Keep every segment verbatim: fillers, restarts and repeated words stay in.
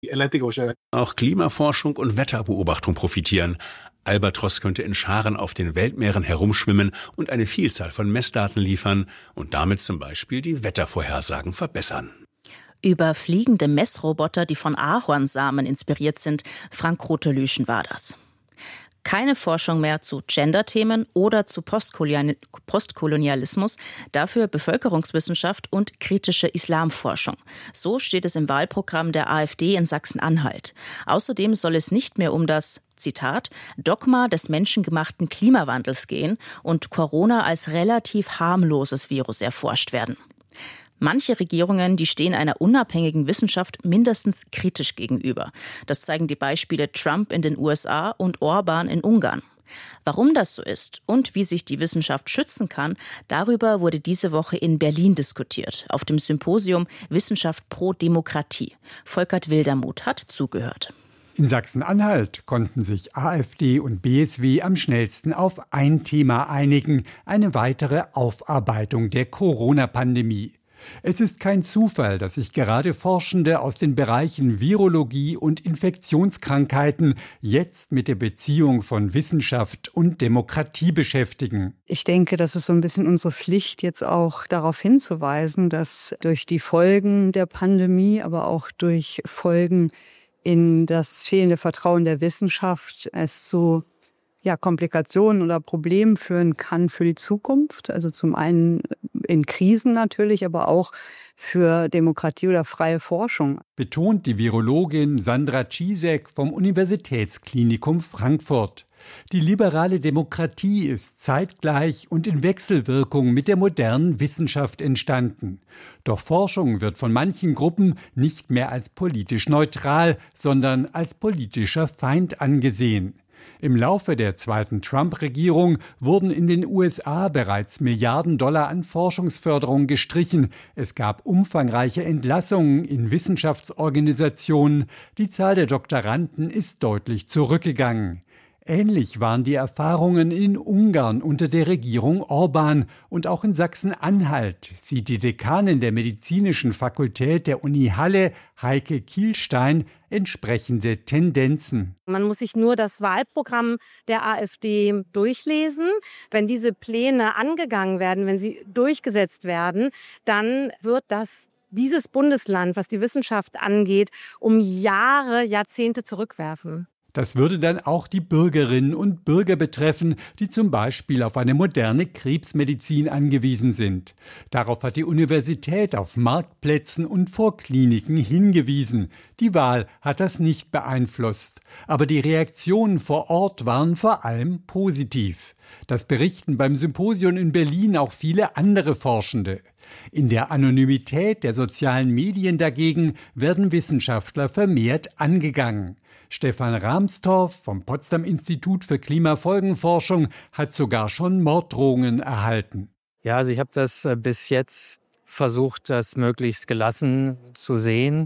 Auch Klimaforschung und Wetterbeobachtung profitieren. Albatros könnte in Scharen auf den Weltmeeren herumschwimmen und eine Vielzahl von Messdaten liefern und damit zum Beispiel die Wettervorhersagen verbessern. Über fliegende Messroboter, die von Ahornsamen inspiriert sind. Frank Rotelüschen war das. Keine Forschung mehr zu Gender-Themen oder zu Postkolonialismus, dafür Bevölkerungswissenschaft und kritische Islamforschung. So steht es im Wahlprogramm der AfD in Sachsen-Anhalt. Außerdem soll es nicht mehr um das, Zitat, Dogma des menschengemachten Klimawandels gehen und Corona als relativ harmloses Virus erforscht werden. Manche Regierungen, die stehen einer unabhängigen Wissenschaft mindestens kritisch gegenüber. Das zeigen die Beispiele Trump in den U S A und Orban in Ungarn. Warum das so ist und wie sich die Wissenschaft schützen kann, darüber wurde diese Woche in Berlin diskutiert, auf dem Symposium Wissenschaft pro Demokratie. Volkert Wildermuth hat zugehört. In Sachsen-Anhalt konnten sich AfD und B S W am schnellsten auf ein Thema einigen, eine weitere Aufarbeitung der Corona-Pandemie. Es ist kein Zufall, dass sich gerade Forschende aus den Bereichen Virologie und Infektionskrankheiten jetzt mit der Beziehung von Wissenschaft und Demokratie beschäftigen. Ich denke, das ist so ein bisschen unsere Pflicht, jetzt auch darauf hinzuweisen, dass durch die Folgen der Pandemie, aber auch durch Folgen in das fehlende Vertrauen der Wissenschaft es zu ja, Komplikationen oder Problemen führen kann für die Zukunft. Also zum einen in Krisen natürlich, aber auch für Demokratie oder freie Forschung. Betont die Virologin Sandra Czizek vom Universitätsklinikum Frankfurt. Die liberale Demokratie ist zeitgleich und in Wechselwirkung mit der modernen Wissenschaft entstanden. Doch Forschung wird von manchen Gruppen nicht mehr als politisch neutral, sondern als politischer Feind angesehen. Im Laufe der zweiten Trump-Regierung wurden in den U S A bereits Milliarden Dollar an Forschungsförderung gestrichen. Es gab umfangreiche Entlassungen in Wissenschaftsorganisationen. Die Zahl der Doktoranden ist deutlich zurückgegangen. Ähnlich waren die Erfahrungen in Ungarn unter der Regierung Orban und auch in Sachsen-Anhalt sieht die Dekanin der medizinischen Fakultät der Uni Halle, Heike Kielstein, entsprechende Tendenzen. Man muss sich nur das Wahlprogramm der AfD durchlesen. Wenn diese Pläne angegangen werden, wenn sie durchgesetzt werden, dann wird das dieses Bundesland, was die Wissenschaft angeht, um Jahre, Jahrzehnte zurückwerfen. Das würde dann auch die Bürgerinnen und Bürger betreffen, die zum Beispiel auf eine moderne Krebsmedizin angewiesen sind. Darauf hat die Universität auf Marktplätzen und vor Kliniken hingewiesen. Die Wahl hat das nicht beeinflusst. Aber die Reaktionen vor Ort waren vor allem positiv. Das berichten beim Symposium in Berlin auch viele andere Forschende. In der Anonymität der sozialen Medien dagegen werden Wissenschaftler vermehrt angegangen. Stefan Rahmstorff vom Potsdam-Institut für Klimafolgenforschung hat sogar schon Morddrohungen erhalten. Ja, also ich habe das bis jetzt versucht, das möglichst gelassen zu sehen.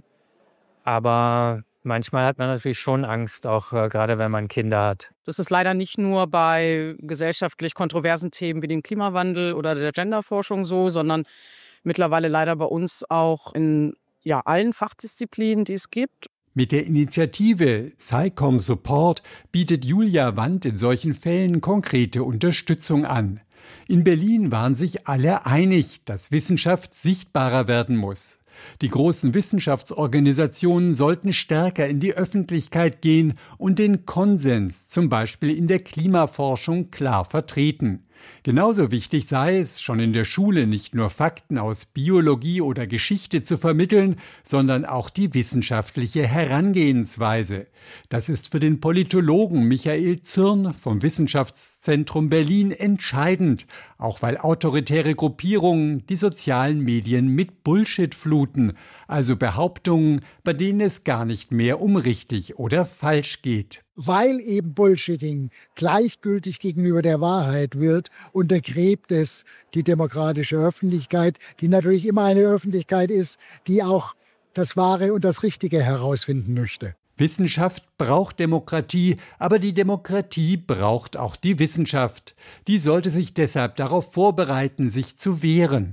Aber manchmal hat man natürlich schon Angst, auch äh, gerade wenn man Kinder hat. Das ist leider nicht nur bei gesellschaftlich kontroversen Themen wie dem Klimawandel oder der Genderforschung so, sondern mittlerweile leider bei uns auch in ja, allen Fachdisziplinen, die es gibt. Mit der Initiative SciComm Support bietet Julia Wandt in solchen Fällen konkrete Unterstützung an. In Berlin waren sich alle einig, dass Wissenschaft sichtbarer werden muss. Die großen Wissenschaftsorganisationen sollten stärker in die Öffentlichkeit gehen und den Konsens, zum Beispiel in der Klimaforschung, klar vertreten. Genauso wichtig sei es, schon in der Schule nicht nur Fakten aus Biologie oder Geschichte zu vermitteln, sondern auch die wissenschaftliche Herangehensweise. Das ist für den Politologen Michael Zirn vom Wissenschaftszentrum Berlin entscheidend, auch weil autoritäre Gruppierungen die sozialen Medien mit Bullshit fluten, also Behauptungen, bei denen es gar nicht mehr um richtig oder falsch geht. Weil eben Bullshitting gleichgültig gegenüber der Wahrheit wird, untergräbt es die demokratische Öffentlichkeit, die natürlich immer eine Öffentlichkeit ist, die auch das Wahre und das Richtige herausfinden möchte. Wissenschaft braucht Demokratie, aber die Demokratie braucht auch die Wissenschaft. Die sollte sich deshalb darauf vorbereiten, sich zu wehren.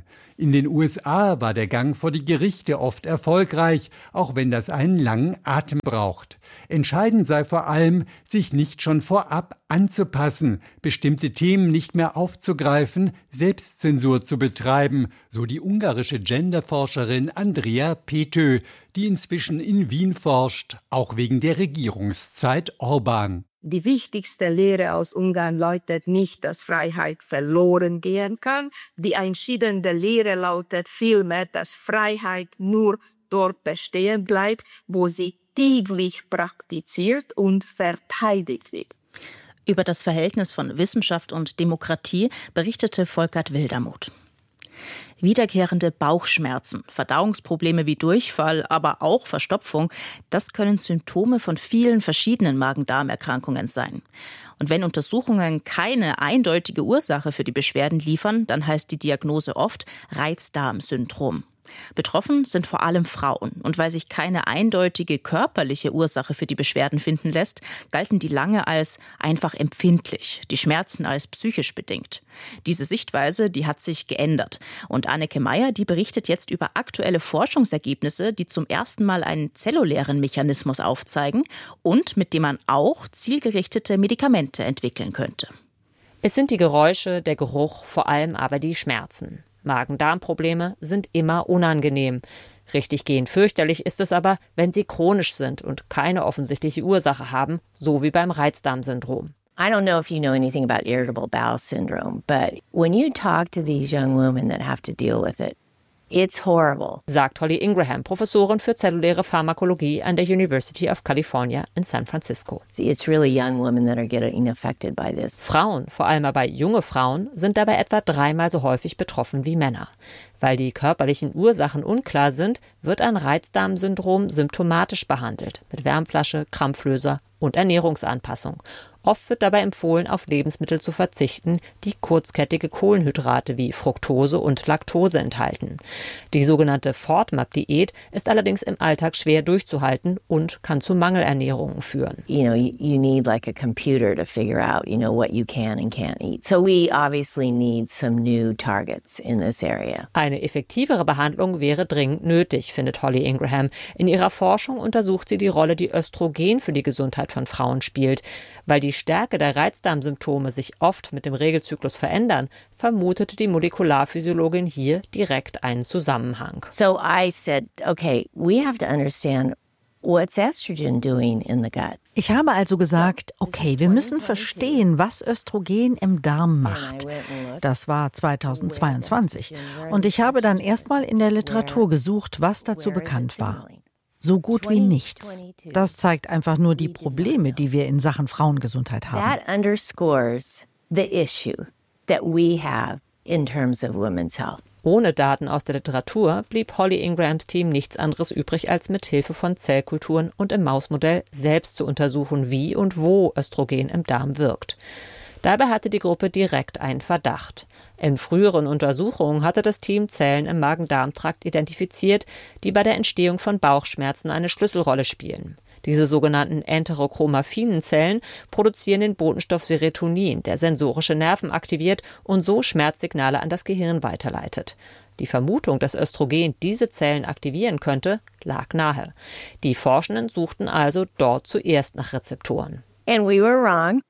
In den U S A war der Gang vor die Gerichte oft erfolgreich, auch wenn das einen langen Atem braucht. Entscheidend sei vor allem, sich nicht schon vorab anzupassen, bestimmte Themen nicht mehr aufzugreifen, Selbstzensur zu betreiben, so die ungarische Genderforscherin Andrea Pető, die inzwischen in Wien forscht, auch wegen der Regierungszeit Orbán. Die wichtigste Lehre aus Ungarn lautet nicht, dass Freiheit verloren gehen kann. Die entscheidende Lehre lautet vielmehr, dass Freiheit nur dort bestehen bleibt, wo sie täglich praktiziert und verteidigt wird. Über das Verhältnis von Wissenschaft und Demokratie berichtete Volkert Wildermuth. Wiederkehrende Bauchschmerzen, Verdauungsprobleme wie Durchfall, aber auch Verstopfung, das können Symptome von vielen verschiedenen Magen-Darm-Erkrankungen sein. Und wenn Untersuchungen keine eindeutige Ursache für die Beschwerden liefern, dann heißt die Diagnose oft Reizdarmsyndrom. Betroffen sind vor allem Frauen. Und weil sich keine eindeutige körperliche Ursache für die Beschwerden finden lässt, galten die lange als einfach empfindlich, die Schmerzen als psychisch bedingt. Diese Sichtweise, die hat sich geändert. Und Anneke Meyer, die berichtet jetzt über aktuelle Forschungsergebnisse, die zum ersten Mal einen zellulären Mechanismus aufzeigen und mit dem man auch zielgerichtete Medikamente entwickeln könnte. Es sind die Geräusche, der Geruch, vor allem aber die Schmerzen. Magen-Darm-Probleme sind immer unangenehm. Richtiggehend fürchterlich ist es aber, wenn sie chronisch sind und keine offensichtliche Ursache haben, so wie beim Reizdarmsyndrom. I don't know if you know anything about irritable bowel syndrome, but when you talk to these young women that have to deal with it, it's horrible, sagt Holly Ingraham, Professorin für zelluläre Pharmakologie an der University of California in San Francisco. It's really young women that are getting affected by this. Frauen, vor allem aber junge Frauen, sind dabei etwa dreimal so häufig betroffen wie Männer. Weil die körperlichen Ursachen unklar sind, wird ein Reizdarmsyndrom symptomatisch behandelt, mit Wärmflasche, Krampflöser und Ernährungsanpassung. Oft wird dabei empfohlen, auf Lebensmittel zu verzichten, die kurzkettige Kohlenhydrate wie Fructose und Laktose enthalten. Die sogenannte FODMAP-Diät ist allerdings im Alltag schwer durchzuhalten und kann zu Mangelernährungen führen. You know, you need like a computer to figure out, you know, what you can and can't eat. So we obviously need some new targets in this area. Eine effektivere Behandlung wäre dringend nötig, findet Holly Ingraham. In ihrer Forschung untersucht sie die Rolle, die Östrogen für die Gesundheit von Frauen spielt. Weil die Stärke der Reizdarmsymptome sich oft mit dem Regelzyklus verändern, vermutete die Molekularphysiologin hier direkt einen Zusammenhang. So I said, okay, we have to understand what's estrogen doing in the gut. Ich habe also gesagt, okay, wir müssen verstehen, was Östrogen im Darm macht. Das war zweitausendzweiundzwanzig. Und ich habe dann erstmal in der Literatur gesucht, was dazu bekannt war. So gut wie nichts. Das zeigt einfach nur die Probleme, die wir in Sachen Frauengesundheit haben. That underscores the issue that we have in terms of women's health. Ohne Daten aus der Literatur blieb Holly Ingrahams Team nichts anderes übrig, als mit Hilfe von Zellkulturen und im Mausmodell selbst zu untersuchen, wie und wo Östrogen im Darm wirkt. Dabei hatte die Gruppe direkt einen Verdacht. In früheren Untersuchungen hatte das Team Zellen im Magen-Darm-Trakt identifiziert, die bei der Entstehung von Bauchschmerzen eine Schlüsselrolle spielen. Diese sogenannten enterochromaffinen Zellen produzieren den Botenstoff Serotonin, der sensorische Nerven aktiviert und so Schmerzsignale an das Gehirn weiterleitet. Die Vermutung, dass Östrogen diese Zellen aktivieren könnte, lag nahe. Die Forschenden suchten also dort zuerst nach Rezeptoren. And we were wrong.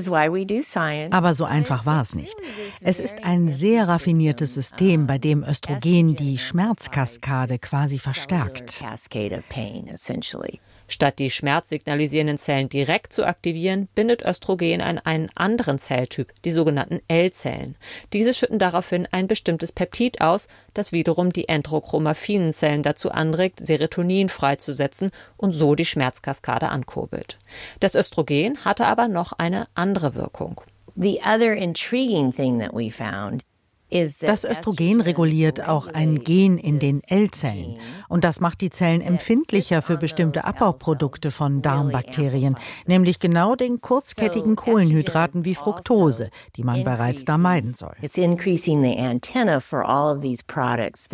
Aber so einfach war es nicht. Es ist ein sehr raffiniertes System, bei dem Östrogen die Schmerzkaskade quasi verstärkt. Statt die schmerzsignalisierenden Zellen direkt zu aktivieren, bindet Östrogen an einen anderen Zelltyp, die sogenannten L-Zellen. Diese schütten daraufhin ein bestimmtes Peptid aus, das wiederum die enterochromaffinen Zellen dazu anregt, Serotonin freizusetzen und so die Schmerzkaskade ankurbelt. Das Östrogen hatte aber noch eine andere Wirkung. The other intriguing thing that we found Das Östrogen reguliert auch ein Gen in den L-Zellen und das macht die Zellen empfindlicher für bestimmte Abbauprodukte von Darmbakterien, nämlich genau den kurzkettigen Kohlenhydraten wie Fructose, die man bei Reizdarm meiden soll. It's increasing the antenna for all of these products that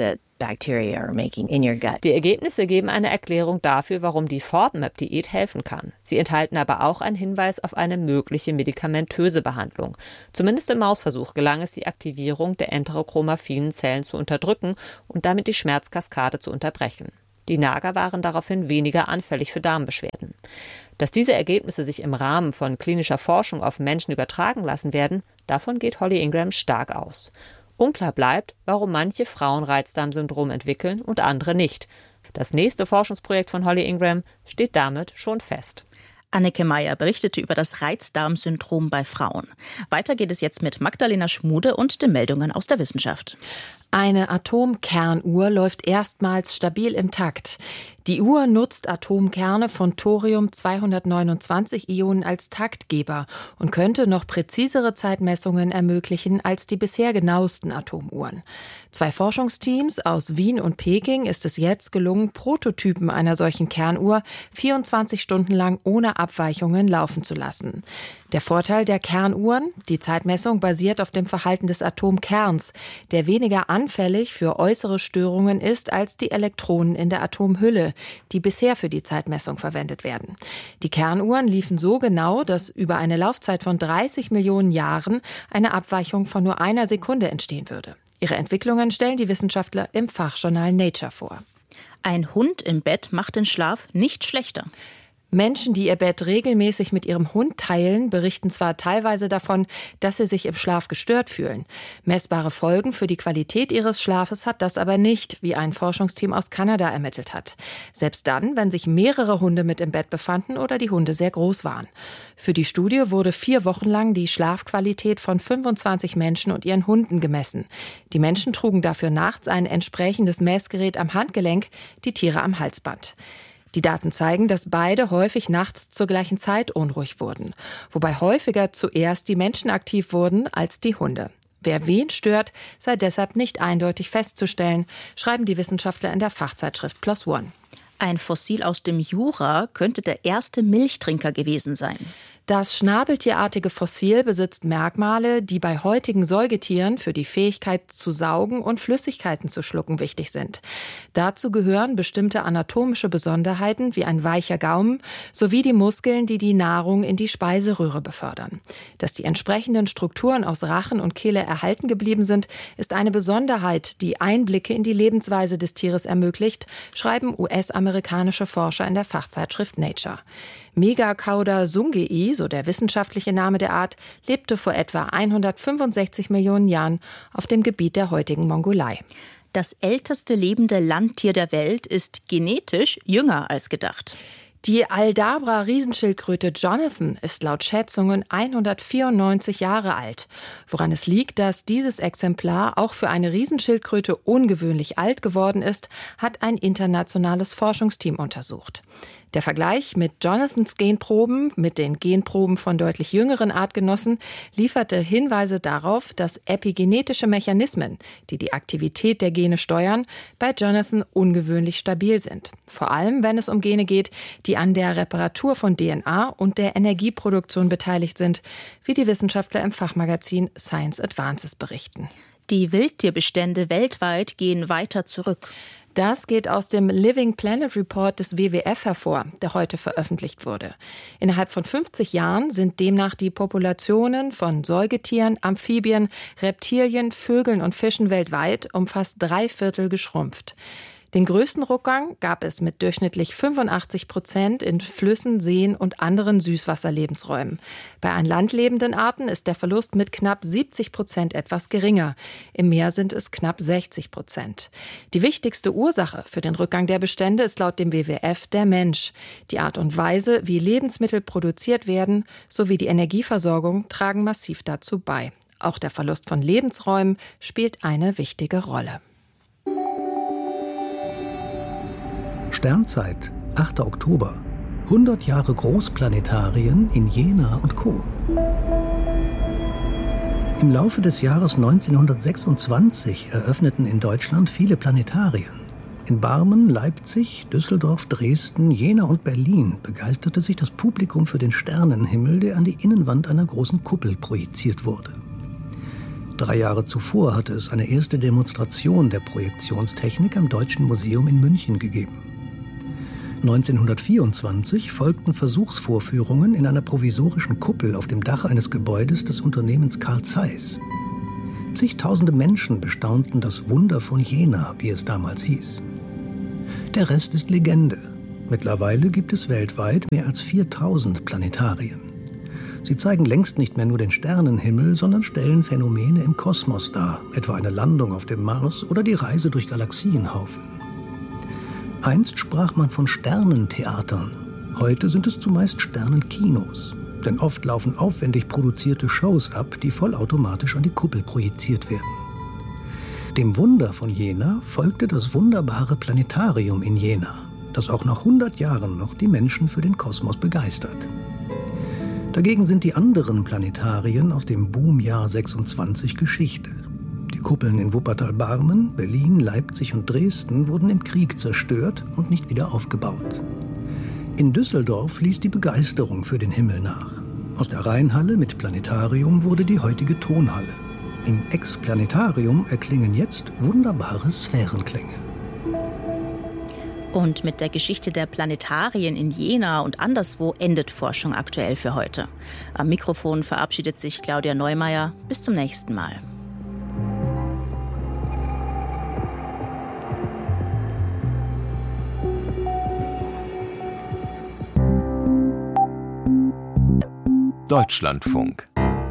bacteria are making in your gut. Die Ergebnisse geben eine Erklärung dafür, warum die FODMAP-Diät helfen kann. Sie enthalten aber auch einen Hinweis auf eine mögliche medikamentöse Behandlung. Zumindest im Mausversuch gelang es, die Aktivierung der enterochromaffinen Zellen zu unterdrücken und damit die Schmerzkaskade zu unterbrechen. Die Nager waren daraufhin weniger anfällig für Darmbeschwerden. Dass diese Ergebnisse sich im Rahmen von klinischer Forschung auf Menschen übertragen lassen werden, davon geht Holly Ingram stark aus. Unklar bleibt, warum manche Frauen Reizdarmsyndrom entwickeln und andere nicht. Das nächste Forschungsprojekt von Holly Ingram steht damit schon fest. Anneke Meyer berichtete über das Reizdarmsyndrom bei Frauen. Weiter geht es jetzt mit Magdalena Schmude und den Meldungen aus der Wissenschaft. Eine Atomkernuhr läuft erstmals stabil im Takt. Die Uhr nutzt Atomkerne von Thorium zweihundertneunundzwanzig Ionen als Taktgeber und könnte noch präzisere Zeitmessungen ermöglichen als die bisher genauesten Atomuhren. Zwei Forschungsteams aus Wien und Peking ist es jetzt gelungen, Prototypen einer solchen Kernuhr vierundzwanzig Stunden lang ohne Abweichungen laufen zu lassen. Der Vorteil der Kernuhren: Die Zeitmessung basiert auf dem Verhalten des Atomkerns, der weniger anfällig für äußere Störungen ist als die Elektronen in der Atomhülle, die bisher für die Zeitmessung verwendet werden. Die Kernuhren liefen so genau, dass über eine Laufzeit von dreißig Millionen Jahren eine Abweichung von nur einer Sekunde entstehen würde. Ihre Entwicklungen stellen die Wissenschaftler im Fachjournal Nature vor. Ein Hund im Bett macht den Schlaf nicht schlechter. Menschen, die ihr Bett regelmäßig mit ihrem Hund teilen, berichten zwar teilweise davon, dass sie sich im Schlaf gestört fühlen. Messbare Folgen für die Qualität ihres Schlafes hat das aber nicht, wie ein Forschungsteam aus Kanada ermittelt hat. Selbst dann, wenn sich mehrere Hunde mit im Bett befanden oder die Hunde sehr groß waren. Für die Studie wurde vier Wochen lang die Schlafqualität von fünfundzwanzig Menschen und ihren Hunden gemessen. Die Menschen trugen dafür nachts ein entsprechendes Messgerät am Handgelenk, die Tiere am Halsband. Die Daten zeigen, dass beide häufig nachts zur gleichen Zeit unruhig wurden, wobei häufiger zuerst die Menschen aktiv wurden als die Hunde. Wer wen stört, sei deshalb nicht eindeutig festzustellen, schreiben die Wissenschaftler in der Fachzeitschrift PLOS ONE. Ein Fossil aus dem Jura könnte der erste Milchtrinker gewesen sein. Das schnabeltierartige Fossil besitzt Merkmale, die bei heutigen Säugetieren für die Fähigkeit zu saugen und Flüssigkeiten zu schlucken wichtig sind. Dazu gehören bestimmte anatomische Besonderheiten wie ein weicher Gaumen sowie die Muskeln, die die Nahrung in die Speiseröhre befördern. Dass die entsprechenden Strukturen aus Rachen und Kehle erhalten geblieben sind, ist eine Besonderheit, die Einblicke in die Lebensweise des Tieres ermöglicht, schreiben U S-amerikanische Forscher in der Fachzeitschrift Nature. Megacauda sungei, so der wissenschaftliche Name der Art, lebte vor etwa hundertfünfundsechzig Millionen Jahren auf dem Gebiet der heutigen Mongolei. Das älteste lebende Landtier der Welt ist genetisch jünger als gedacht. Die Aldabra-Riesenschildkröte Jonathan ist laut Schätzungen hundertvierundneunzig Jahre alt. Woran es liegt, dass dieses Exemplar auch für eine Riesenschildkröte ungewöhnlich alt geworden ist, hat ein internationales Forschungsteam untersucht. Der Vergleich mit Jonathans Genproben mit den Genproben von deutlich jüngeren Artgenossen lieferte Hinweise darauf, dass epigenetische Mechanismen, die die Aktivität der Gene steuern, bei Jonathan ungewöhnlich stabil sind. Vor allem, wenn es um Gene geht, die an der Reparatur von D N A und der Energieproduktion beteiligt sind, wie die Wissenschaftler im Fachmagazin Science Advances berichten. Die Wildtierbestände weltweit gehen weiter zurück. Das geht aus dem Living Planet Report des W W F hervor, der heute veröffentlicht wurde. Innerhalb von fünfzig Jahren sind demnach die Populationen von Säugetieren, Amphibien, Reptilien, Vögeln und Fischen weltweit um fast drei Viertel geschrumpft. Den größten Rückgang gab es mit durchschnittlich fünfundachtzig Prozent in Flüssen, Seen und anderen Süßwasserlebensräumen. Bei an Land lebenden Arten ist der Verlust mit knapp siebzig Prozent etwas geringer. Im Meer sind es knapp sechzig Prozent. Die wichtigste Ursache für den Rückgang der Bestände ist laut dem W W F der Mensch. Die Art und Weise, wie Lebensmittel produziert werden, sowie die Energieversorgung tragen massiv dazu bei. Auch der Verlust von Lebensräumen spielt eine wichtige Rolle. Sternzeit, achter Oktober. hundert Jahre Großplanetarien in Jena und Co. Im Laufe des Jahres neunzehnhundertsechsundzwanzig eröffneten in Deutschland viele Planetarien. In Barmen, Leipzig, Düsseldorf, Dresden, Jena und Berlin begeisterte sich das Publikum für den Sternenhimmel, der an die Innenwand einer großen Kuppel projiziert wurde. Drei Jahre zuvor hatte es eine erste Demonstration der Projektionstechnik am Deutschen Museum in München gegeben. neunzehnhundertvierundzwanzig folgten Versuchsvorführungen in einer provisorischen Kuppel auf dem Dach eines Gebäudes des Unternehmens Carl Zeiss. Zigtausende Menschen bestaunten das Wunder von Jena, wie es damals hieß. Der Rest ist Legende. Mittlerweile gibt es weltweit mehr als viertausend Planetarien. Sie zeigen längst nicht mehr nur den Sternenhimmel, sondern stellen Phänomene im Kosmos dar, etwa eine Landung auf dem Mars oder die Reise durch Galaxienhaufen. Einst sprach man von Sternentheatern. Heute sind es zumeist Sternenkinos. Denn oft laufen aufwendig produzierte Shows ab, die vollautomatisch an die Kuppel projiziert werden. Dem Wunder von Jena folgte das wunderbare Planetarium in Jena, das auch nach hundert Jahren noch die Menschen für den Kosmos begeistert. Dagegen sind die anderen Planetarien aus dem Boomjahr sechsundzwanzig Geschichte. Die Kuppeln in Wuppertal-Barmen, Berlin, Leipzig und Dresden wurden im Krieg zerstört und nicht wieder aufgebaut. In Düsseldorf ließ die Begeisterung für den Himmel nach. Aus der Rheinhalle mit Planetarium wurde die heutige Tonhalle. Im Ex-Planetarium erklingen jetzt wunderbare Sphärenklänge. Und mit der Geschichte der Planetarien in Jena und anderswo endet Forschung aktuell für heute. Am Mikrofon verabschiedet sich Claudia Neumeier. Bis zum nächsten Mal. Deutschlandfunk.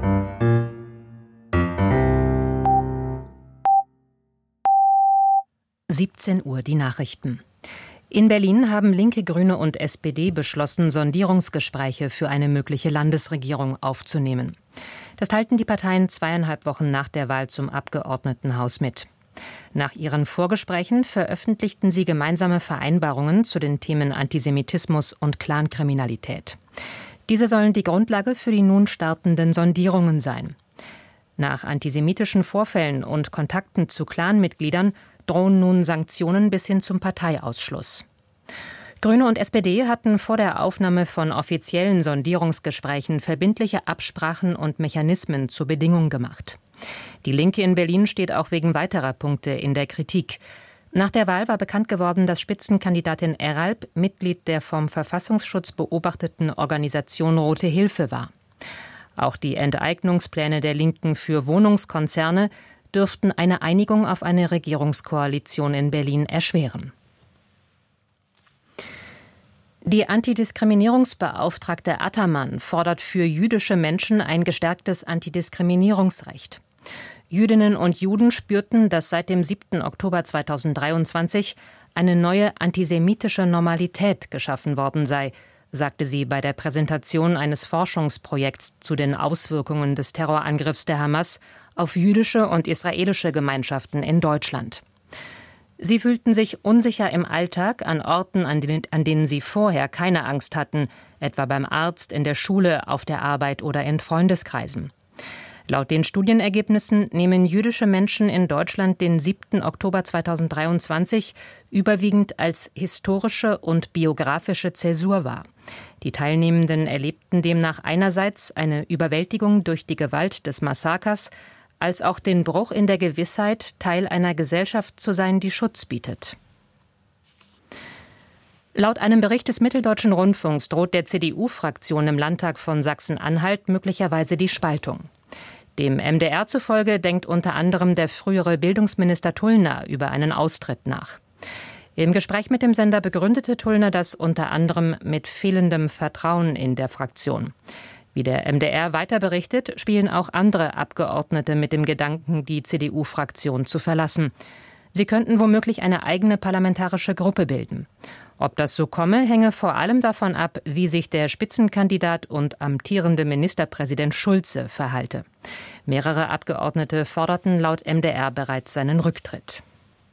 siebzehn Uhr die Nachrichten. In Berlin haben Linke, Grüne und S P D beschlossen, Sondierungsgespräche für eine mögliche Landesregierung aufzunehmen. Das teilten die Parteien zweieinhalb Wochen nach der Wahl zum Abgeordnetenhaus mit. Nach ihren Vorgesprächen veröffentlichten sie gemeinsame Vereinbarungen zu den Themen Antisemitismus und Clankriminalität. Diese sollen die Grundlage für die nun startenden Sondierungen sein. Nach antisemitischen Vorfällen und Kontakten zu Clanmitgliedern drohen nun Sanktionen bis hin zum Parteiausschluss. Grüne und S P D hatten vor der Aufnahme von offiziellen Sondierungsgesprächen verbindliche Absprachen und Mechanismen zur Bedingung gemacht. Die Linke in Berlin steht auch wegen weiterer Punkte in der Kritik. Nach der Wahl war bekannt geworden, dass Spitzenkandidatin Eralp Mitglied der vom Verfassungsschutz beobachteten Organisation Rote Hilfe war. Auch die Enteignungspläne der Linken für Wohnungskonzerne dürften eine Einigung auf eine Regierungskoalition in Berlin erschweren. Die Antidiskriminierungsbeauftragte Attermann fordert für jüdische Menschen ein gestärktes Antidiskriminierungsrecht. Jüdinnen und Juden spürten, dass seit dem siebten Oktober zweitausenddreiundzwanzig eine neue antisemitische Normalität geschaffen worden sei, sagte sie bei der Präsentation eines Forschungsprojekts zu den Auswirkungen des Terrorangriffs der Hamas auf jüdische und israelische Gemeinschaften in Deutschland. Sie fühlten sich unsicher im Alltag an Orten, an denen, an denen sie vorher keine Angst hatten, etwa beim Arzt, in der Schule, auf der Arbeit oder in Freundeskreisen. Laut den Studienergebnissen nehmen jüdische Menschen in Deutschland den siebten Oktober zweitausenddreiundzwanzig überwiegend als historische und biografische Zäsur wahr. Die Teilnehmenden erlebten demnach einerseits eine Überwältigung durch die Gewalt des Massakers, als auch den Bruch in der Gewissheit, Teil einer Gesellschaft zu sein, die Schutz bietet. Laut einem Bericht des Mitteldeutschen Rundfunks droht der C D U-Fraktion im Landtag von Sachsen-Anhalt möglicherweise die Spaltung. Dem M D R zufolge denkt unter anderem der frühere Bildungsminister Tullner über einen Austritt nach. Im Gespräch mit dem Sender begründete Tullner das unter anderem mit fehlendem Vertrauen in der Fraktion. Wie der M D R weiter berichtet, spielen auch andere Abgeordnete mit dem Gedanken, die C D U-Fraktion zu verlassen. Sie könnten womöglich eine eigene parlamentarische Gruppe bilden. Ob das so komme, hänge vor allem davon ab, wie sich der Spitzenkandidat und amtierende Ministerpräsident Schulze verhalte. Mehrere Abgeordnete forderten laut M D R bereits seinen Rücktritt.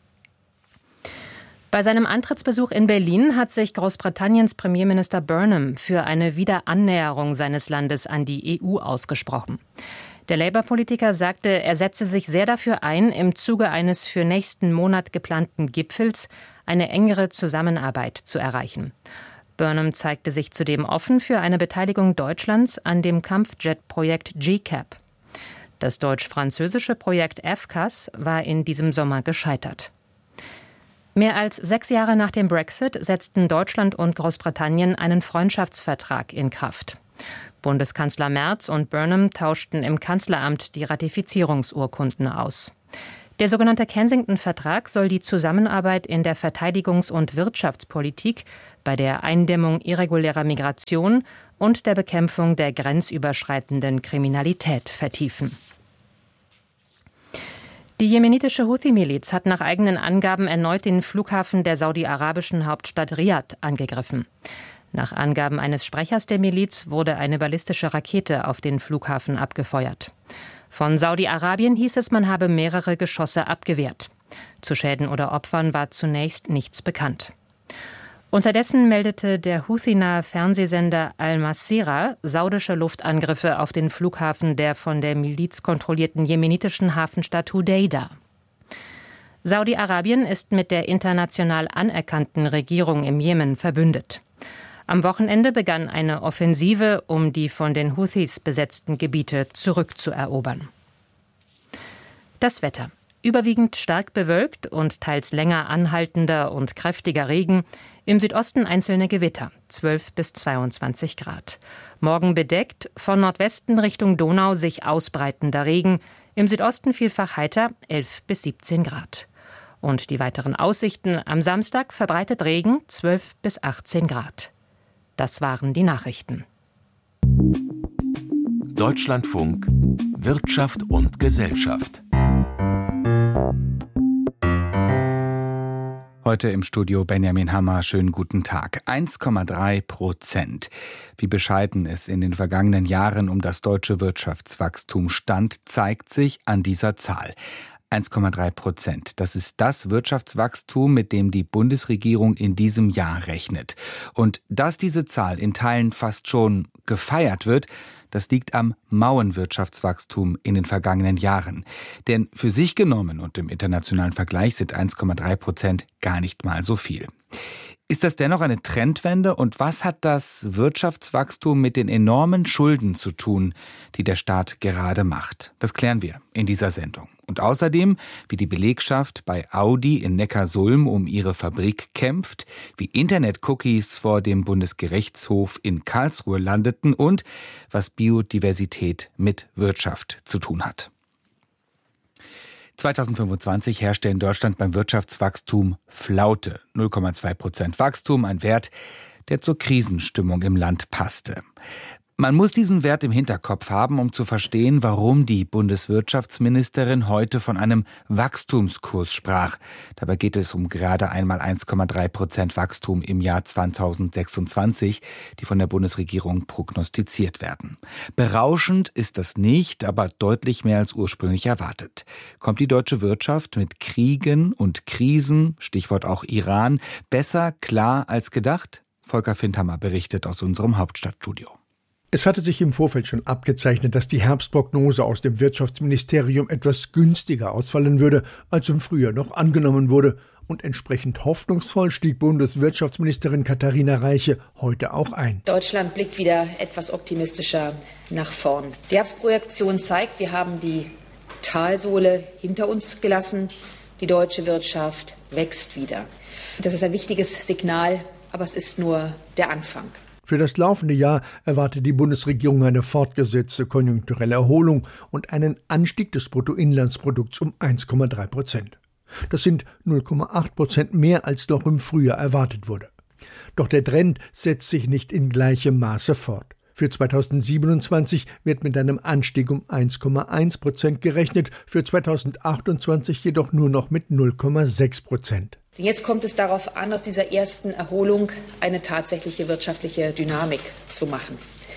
Bei seinem Antrittsbesuch in Berlin hat sich Großbritanniens Premierminister Burnham für eine Wiederannäherung seines Landes an die E U ausgesprochen. Der Labour-Politiker sagte, er setze sich sehr dafür ein, im Zuge eines für nächsten Monat geplanten Gipfels eine engere Zusammenarbeit zu erreichen. Burnham zeigte sich zudem offen für eine Beteiligung Deutschlands an dem Kampfjet-Projekt G CAP. Das deutsch-französische Projekt F C A S war in diesem Sommer gescheitert. Mehr als sechs Jahre nach dem Brexit setzten Deutschland und Großbritannien einen Freundschaftsvertrag in Kraft. Bundeskanzler Merz und Burnham tauschten im Kanzleramt die Ratifizierungsurkunden aus. Der sogenannte Kensington-Vertrag soll die Zusammenarbeit in der Verteidigungs- und Wirtschaftspolitik, bei der Eindämmung irregulärer Migration und der Bekämpfung der grenzüberschreitenden Kriminalität vertiefen. Die jemenitische Houthi-Miliz hat nach eigenen Angaben erneut den Flughafen der saudi-arabischen Hauptstadt Riad angegriffen. Nach Angaben eines Sprechers der Miliz wurde eine ballistische Rakete auf den Flughafen abgefeuert. Von Saudi-Arabien hieß es, man habe mehrere Geschosse abgewehrt. Zu Schäden oder Opfern war zunächst nichts bekannt. Unterdessen meldete der Houthi-nahe Fernsehsender Al-Masira saudische Luftangriffe auf den Flughafen der von der Miliz kontrollierten jemenitischen Hafenstadt Hudeida. Saudi-Arabien ist mit der international anerkannten Regierung im Jemen verbündet. Am Wochenende begann eine Offensive, um die von den Houthis besetzten Gebiete zurückzuerobern. Das Wetter. Überwiegend stark bewölkt und teils länger anhaltender und kräftiger Regen. Im Südosten einzelne Gewitter, zwölf bis zweiundzwanzig Grad. Morgen bedeckt, von Nordwesten Richtung Donau sich ausbreitender Regen. Im Südosten vielfach heiter, elf bis siebzehn Grad. Und die weiteren Aussichten: am Samstag verbreitet Regen, zwölf bis achtzehn Grad. Das waren die Nachrichten. Deutschlandfunk Wirtschaft und Gesellschaft. Heute im Studio Benjamin Hammer. Schönen guten Tag. eins Komma drei Prozent. Wie bescheiden es in den vergangenen Jahren um das deutsche Wirtschaftswachstum stand, zeigt sich an dieser Zahl. eins Komma drei Prozent. Das ist das Wirtschaftswachstum, mit dem die Bundesregierung in diesem Jahr rechnet. Und dass diese Zahl in Teilen fast schon gefeiert wird, das liegt am mauen Wirtschaftswachstum in den vergangenen Jahren. Denn für sich genommen und im internationalen Vergleich sind eins Komma drei Prozent gar nicht mal so viel. Ist das dennoch eine Trendwende? Und was hat das Wirtschaftswachstum mit den enormen Schulden zu tun, die der Staat gerade macht? Das klären wir in dieser Sendung. Und außerdem, wie die Belegschaft bei Audi in Neckarsulm um ihre Fabrik kämpft, wie Internet-Cookies vor dem Bundesgerichtshof in Karlsruhe landeten und was Biodiversität mit Wirtschaft zu tun hat. zweitausendfünfundzwanzig herrschte in Deutschland beim Wirtschaftswachstum Flaute. null Komma zwei Prozent Wachstum, ein Wert, der zur Krisenstimmung im Land passte. Man muss diesen Wert im Hinterkopf haben, um zu verstehen, warum die Bundeswirtschaftsministerin heute von einem Wachstumskurs sprach. Dabei geht es um gerade einmal eins Komma drei Prozent Wachstum im Jahr zweitausendsechsundzwanzig, die von der Bundesregierung prognostiziert werden. Berauschend ist das nicht, aber deutlich mehr als ursprünglich erwartet. Kommt die deutsche Wirtschaft mit Kriegen und Krisen, Stichwort auch Iran, besser klar als gedacht? Volker Findhammer berichtet aus unserem Hauptstadtstudio. Es hatte sich im Vorfeld schon abgezeichnet, dass die Herbstprognose aus dem Wirtschaftsministerium etwas günstiger ausfallen würde, als im Frühjahr noch angenommen wurde. Und entsprechend hoffnungsvoll stieg Bundeswirtschaftsministerin Katharina Reiche heute auch ein. Deutschland blickt wieder etwas optimistischer nach vorn. Die Herbstprojektion zeigt, wir haben die Talsohle hinter uns gelassen. Die deutsche Wirtschaft wächst wieder. Das ist ein wichtiges Signal, aber es ist nur der Anfang. Für das laufende Jahr erwartet die Bundesregierung eine fortgesetzte konjunkturelle Erholung und einen Anstieg des Bruttoinlandsprodukts um eins Komma drei Prozent. Das sind null Komma acht Prozent mehr, als noch im Frühjahr erwartet wurde. Doch der Trend setzt sich nicht in gleichem Maße fort. Für zweitausendsiebenundzwanzig wird mit einem Anstieg um eins Komma eins Prozent gerechnet, für zweitausendachtundzwanzig jedoch nur noch mit null Komma sechs Prozent. Jetzt kommt es darauf an, aus dieser ersten Erholung eine tatsächliche wirtschaftliche Dynamik zu machen.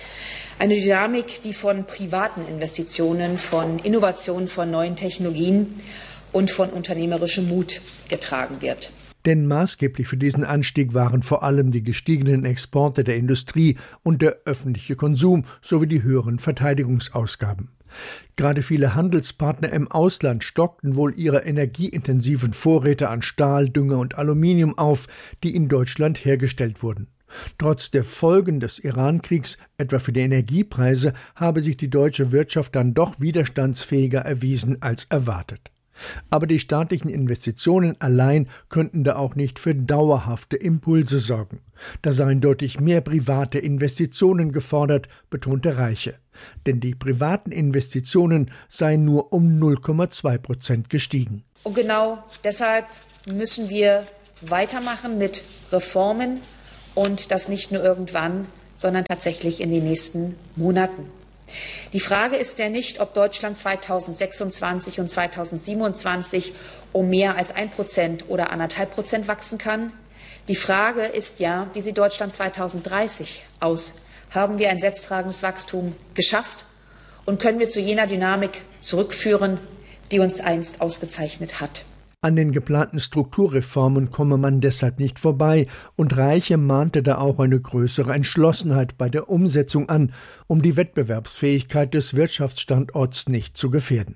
Eine Dynamik, die von privaten Investitionen, von Innovationen, von neuen Technologien und von unternehmerischem Mut getragen wird. Denn maßgeblich für diesen Anstieg waren vor allem die gestiegenen Exporte der Industrie und der öffentliche Konsum sowie die höheren Verteidigungsausgaben. Gerade viele Handelspartner im Ausland stockten wohl ihre energieintensiven Vorräte an Stahl, Dünger und Aluminium auf, die in Deutschland hergestellt wurden. Trotz der Folgen des Iran-Kriegs, etwa für die Energiepreise, habe sich die deutsche Wirtschaft dann doch widerstandsfähiger erwiesen als erwartet. Aber die staatlichen Investitionen allein könnten da auch nicht für dauerhafte Impulse sorgen. Da seien deutlich mehr private Investitionen gefordert, betonte Reiche. Denn die privaten Investitionen seien nur um null Komma zwei Prozent gestiegen. Und genau deshalb müssen wir weitermachen mit Reformen und das nicht nur irgendwann, sondern tatsächlich in den nächsten Monaten. Die Frage ist ja nicht, ob Deutschland zweitausendsechsundzwanzig und zweitausendsiebenundzwanzig um mehr als ein Prozent oder anderthalb Prozent wachsen kann. Die Frage ist ja, wie sieht Deutschland zweitausenddreißig aus? Haben wir ein selbsttragendes Wachstum geschafft und können wir zu jener Dynamik zurückführen, die uns einst ausgezeichnet hat? An den geplanten Strukturreformen komme man deshalb nicht vorbei, und Reiche mahnte da auch eine größere Entschlossenheit bei der Umsetzung an, um die Wettbewerbsfähigkeit des Wirtschaftsstandorts nicht zu gefährden.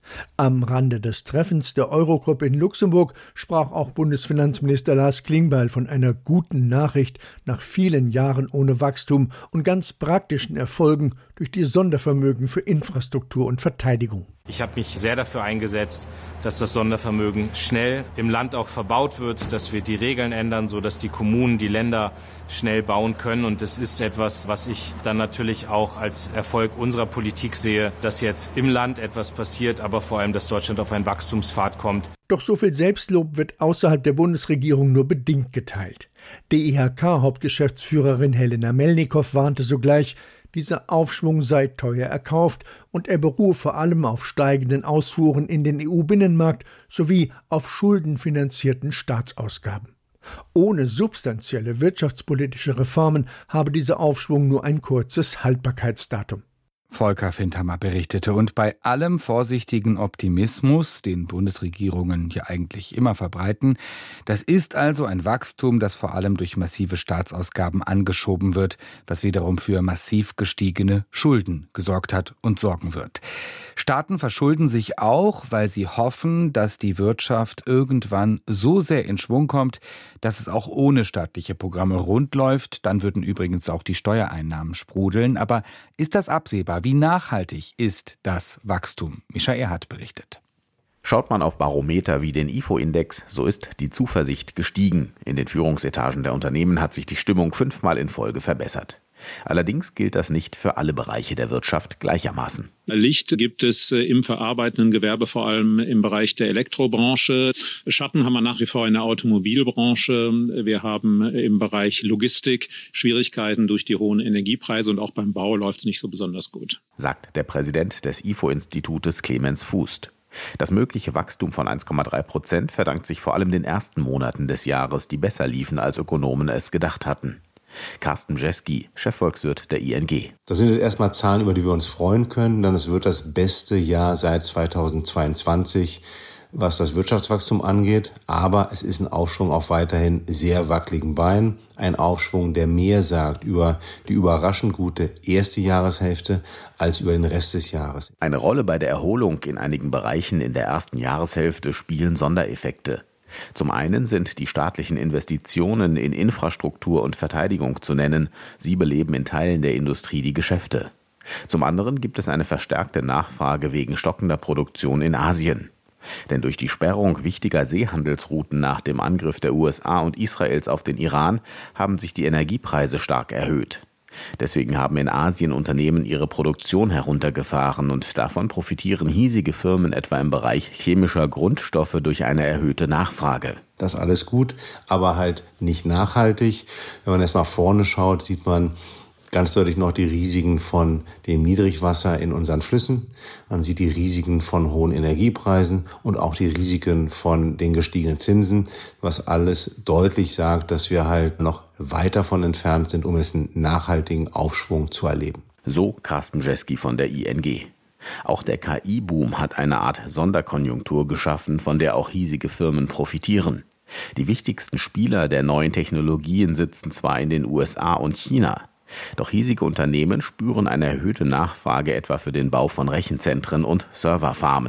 Am Rande des Treffens der Eurogruppe in Luxemburg sprach auch Bundesfinanzminister Lars Klingbeil von einer guten Nachricht nach vielen Jahren ohne Wachstum und ganz praktischen Erfolgen durch die Sondervermögen für Infrastruktur und Verteidigung. Ich habe mich sehr dafür eingesetzt, dass das Sondervermögen schnell im Land auch verbaut wird, dass wir die Regeln ändern, sodass die Kommunen, die Länder schnell bauen können. Und das ist etwas, was ich dann natürlich auch als Erfolg unserer Politik sehe, dass jetzt im Land etwas passiert, aber vor allem, dass Deutschland auf einen Wachstumspfad kommt. Doch so viel Selbstlob wird außerhalb der Bundesregierung nur bedingt geteilt. D I H K-Hauptgeschäftsführerin Helena Melnikow warnte sogleich, dieser Aufschwung sei teuer erkauft und er beruhe vor allem auf steigenden Ausfuhren in den E U-Binnenmarkt sowie auf schuldenfinanzierten Staatsausgaben. Ohne substanzielle wirtschaftspolitische Reformen habe dieser Aufschwung nur ein kurzes Haltbarkeitsdatum. Volker Findhammer berichtete. Und bei allem vorsichtigen Optimismus, den Bundesregierungen ja eigentlich immer verbreiten, das ist also ein Wachstum, das vor allem durch massive Staatsausgaben angeschoben wird, was wiederum für massiv gestiegene Schulden gesorgt hat und sorgen wird. Staaten verschulden sich auch, weil sie hoffen, dass die Wirtschaft irgendwann so sehr in Schwung kommt, dass es auch ohne staatliche Programme rund läuft. Dann würden übrigens auch die Steuereinnahmen sprudeln. Aber ist das absehbar? Wie nachhaltig ist das Wachstum? Mischa Erhardt berichtet. Schaut man auf Barometer wie den I F O-Index, so ist die Zuversicht gestiegen. In den Führungsetagen der Unternehmen hat sich die Stimmung fünfmal in Folge verbessert. Allerdings gilt das nicht für alle Bereiche der Wirtschaft gleichermaßen. Licht gibt es im verarbeitenden Gewerbe, vor allem im Bereich der Elektrobranche. Schatten haben wir nach wie vor in der Automobilbranche. Wir haben im Bereich Logistik Schwierigkeiten durch die hohen Energiepreise und auch beim Bau läuft es nicht so besonders gut, sagt der Präsident des I F O-Institutes Clemens Fußt. Das mögliche Wachstum von eins Komma drei Prozent verdankt sich vor allem den ersten Monaten des Jahres, die besser liefen, als Ökonomen es gedacht hatten. Carsten Jeski, Chefvolkswirt der I N G. Das sind jetzt erstmal Zahlen, über die wir uns freuen können, denn es wird das beste Jahr seit zweitausendzweiundzwanzig, was das Wirtschaftswachstum angeht. Aber es ist ein Aufschwung auf weiterhin sehr wackeligen Beinen. Ein Aufschwung, der mehr sagt über die überraschend gute erste Jahreshälfte als über den Rest des Jahres. Eine Rolle bei der Erholung in einigen Bereichen in der ersten Jahreshälfte spielen Sondereffekte. Zum einen sind die staatlichen Investitionen in Infrastruktur und Verteidigung zu nennen. Sie beleben in Teilen der Industrie die Geschäfte. Zum anderen gibt es eine verstärkte Nachfrage wegen stockender Produktion in Asien. Denn durch die Sperrung wichtiger Seehandelsrouten nach dem Angriff der U S A und Israels auf den Iran haben sich die Energiepreise stark erhöht. Deswegen haben in Asien Unternehmen ihre Produktion heruntergefahren und davon profitieren hiesige Firmen etwa im Bereich chemischer Grundstoffe durch eine erhöhte Nachfrage. Das ist alles gut, aber halt nicht nachhaltig. Wenn man jetzt nach vorne schaut, sieht man ganz deutlich noch die Risiken von dem Niedrigwasser in unseren Flüssen. Man sieht die Risiken von hohen Energiepreisen und auch die Risiken von den gestiegenen Zinsen, was alles deutlich sagt, dass wir halt noch weit davon entfernt sind, um es einen nachhaltigen Aufschwung zu erleben. So Carsten Jeski von der I N G. Auch der K I-Boom hat eine Art Sonderkonjunktur geschaffen, von der auch hiesige Firmen profitieren. Die wichtigsten Spieler der neuen Technologien sitzen zwar in den U S A und China, doch hiesige Unternehmen spüren eine erhöhte Nachfrage etwa für den Bau von Rechenzentren und Serverfarmen.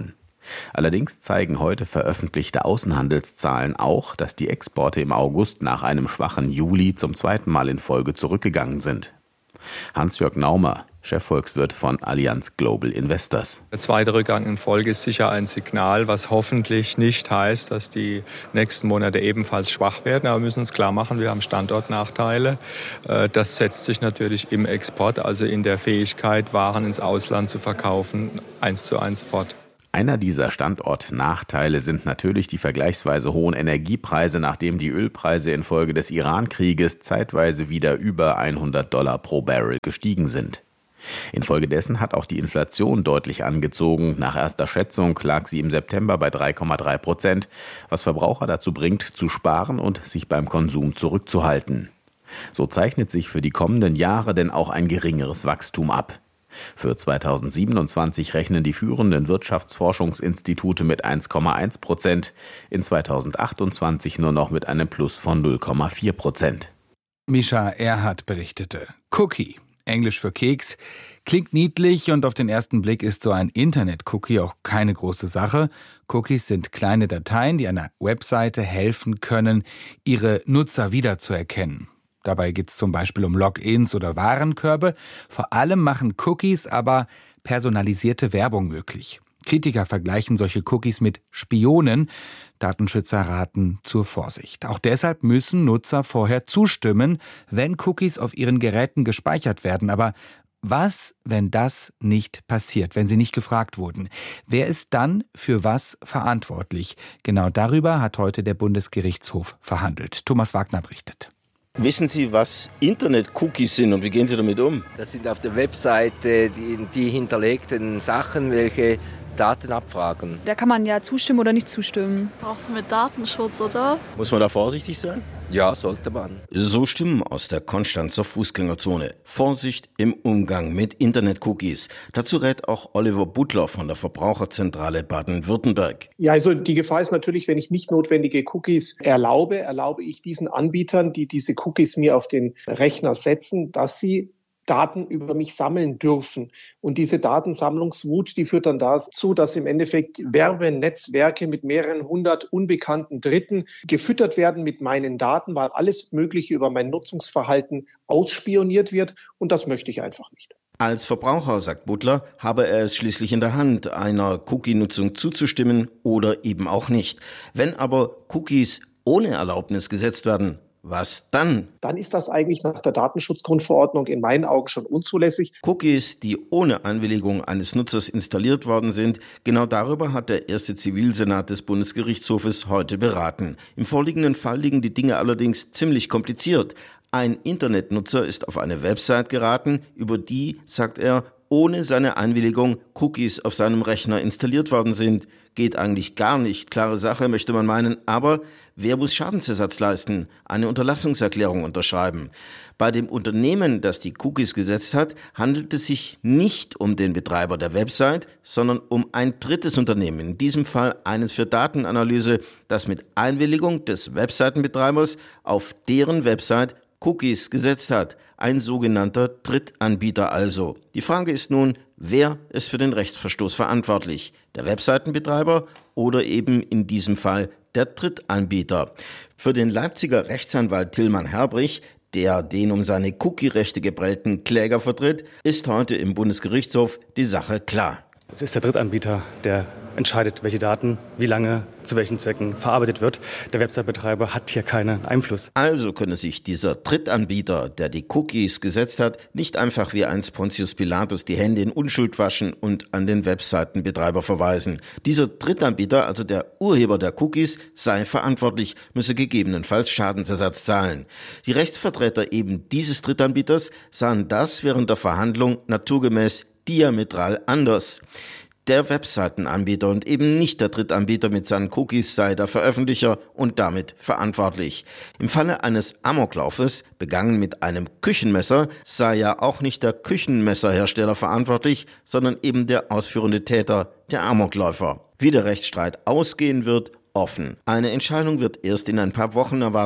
Allerdings zeigen heute veröffentlichte Außenhandelszahlen auch, dass die Exporte im August nach einem schwachen Juli zum zweiten Mal in Folge zurückgegangen sind. Hans-Jörg Naumer, Chefvolkswirt von Allianz Global Investors. Der zweite Rückgang in Folge ist sicher ein Signal, was hoffentlich nicht heißt, dass die nächsten Monate ebenfalls schwach werden. Aber wir müssen uns klar machen, wir haben Standortnachteile. Das setzt sich natürlich im Export, also in der Fähigkeit, Waren ins Ausland zu verkaufen, eins zu eins fort. Einer dieser Standortnachteile sind natürlich die vergleichsweise hohen Energiepreise, nachdem die Ölpreise infolge des Iran-Krieges zeitweise wieder über hundert Dollar pro Barrel gestiegen sind. Infolgedessen hat auch die Inflation deutlich angezogen. Nach erster Schätzung lag sie im September bei drei Komma drei Prozent, was Verbraucher dazu bringt, zu sparen und sich beim Konsum zurückzuhalten. So zeichnet sich für die kommenden Jahre denn auch ein geringeres Wachstum ab. Für zweitausendsiebenundzwanzig rechnen die führenden Wirtschaftsforschungsinstitute mit eins Komma eins Prozent, in zweitausendachtundzwanzig nur noch mit einem Plus von null Komma vier Prozent. Mischa Erhardt berichtete. Cookie, Englisch für Keks, klingt niedlich und auf den ersten Blick ist so ein Internet-Cookie auch keine große Sache. Cookies sind kleine Dateien, die einer Webseite helfen können, ihre Nutzer wiederzuerkennen. Dabei geht es zum Beispiel um Logins oder Warenkörbe. Vor allem machen Cookies aber personalisierte Werbung möglich. Kritiker vergleichen solche Cookies mit Spionen. Datenschützer raten zur Vorsicht. Auch deshalb müssen Nutzer vorher zustimmen, wenn Cookies auf ihren Geräten gespeichert werden. Aber was, wenn das nicht passiert, wenn sie nicht gefragt wurden? Wer ist dann für was verantwortlich? Genau darüber hat heute der Bundesgerichtshof verhandelt. Thomas Wagner berichtet. Wissen Sie, was Internet-Cookies sind und wie gehen Sie damit um? Das sind auf der Webseite die, die hinterlegten Sachen, welche Daten abfragen. Da kann man ja zustimmen oder nicht zustimmen. Brauchst du mit Datenschutz, oder? Muss man da vorsichtig sein? Ja, sollte man. So Stimmen aus der Konstanzer Fußgängerzone. Vorsicht im Umgang mit Internet-Cookies. Dazu rät auch Oliver Butler von der Verbraucherzentrale Baden-Württemberg. Ja, also die Gefahr ist natürlich, wenn ich nicht notwendige Cookies erlaube, erlaube ich diesen Anbietern, die diese Cookies mir auf den Rechner setzen, dass sie Daten über mich sammeln dürfen. Und diese Datensammlungswut, die führt dann dazu, dass im Endeffekt Werbenetzwerke mit mehreren hundert unbekannten Dritten gefüttert werden mit meinen Daten, weil alles Mögliche über mein Nutzungsverhalten ausspioniert wird. Und das möchte ich einfach nicht. Als Verbraucher, sagt Butler, habe er es schließlich in der Hand, einer Cookie-Nutzung zuzustimmen oder eben auch nicht. Wenn aber Cookies ohne Erlaubnis gesetzt werden, was dann? Dann ist das eigentlich nach der Datenschutzgrundverordnung in meinen Augen schon unzulässig. Cookies, die ohne Einwilligung eines Nutzers installiert worden sind, genau darüber hat der erste Zivilsenat des Bundesgerichtshofes heute beraten. Im vorliegenden Fall liegen die Dinge allerdings ziemlich kompliziert. Ein Internetnutzer ist auf eine Website geraten, über die, sagt er, ohne seine Einwilligung Cookies auf seinem Rechner installiert worden sind. Geht eigentlich gar nicht. Klare Sache, möchte man meinen. Aber wer muss Schadensersatz leisten? Eine Unterlassungserklärung unterschreiben. Bei dem Unternehmen, das die Cookies gesetzt hat, handelt es sich nicht um den Betreiber der Website, sondern um ein drittes Unternehmen. In diesem Fall eines für Datenanalyse, das mit Einwilligung des Webseitenbetreibers auf deren Website Cookies gesetzt hat. Ein sogenannter Drittanbieter also. Die Frage ist nun, wer ist für den Rechtsverstoß verantwortlich? Der Webseitenbetreiber oder eben in diesem Fall der Drittanbieter? Für den Leipziger Rechtsanwalt Tilman Herbrich, der den um seine Cookie-Rechte geprellten Kläger vertritt, ist heute im Bundesgerichtshof die Sache klar. Es ist der Drittanbieter, der entscheidet, welche Daten, wie lange, zu welchen Zwecken verarbeitet wird. Der Website-Betreiber hat hier keinen Einfluss. Also könne sich dieser Drittanbieter, der die Cookies gesetzt hat, nicht einfach wie einst Pontius Pilatus die Hände in Unschuld waschen und an den Webseitenbetreiber verweisen. Dieser Drittanbieter, also der Urheber der Cookies, sei verantwortlich, müsse gegebenenfalls Schadensersatz zahlen. Die Rechtsvertreter eben dieses Drittanbieters sahen das während der Verhandlung naturgemäß diametral anders. Der Webseitenanbieter und eben nicht der Drittanbieter mit seinen Cookies sei der Veröffentlicher und damit verantwortlich. Im Falle eines Amoklaufes, begangen mit einem Küchenmesser, sei ja auch nicht der Küchenmesserhersteller verantwortlich, sondern eben der ausführende Täter, der Amokläufer. Wie der Rechtsstreit ausgehen wird, offen. Eine Entscheidung wird erst in ein paar Wochen erwartet.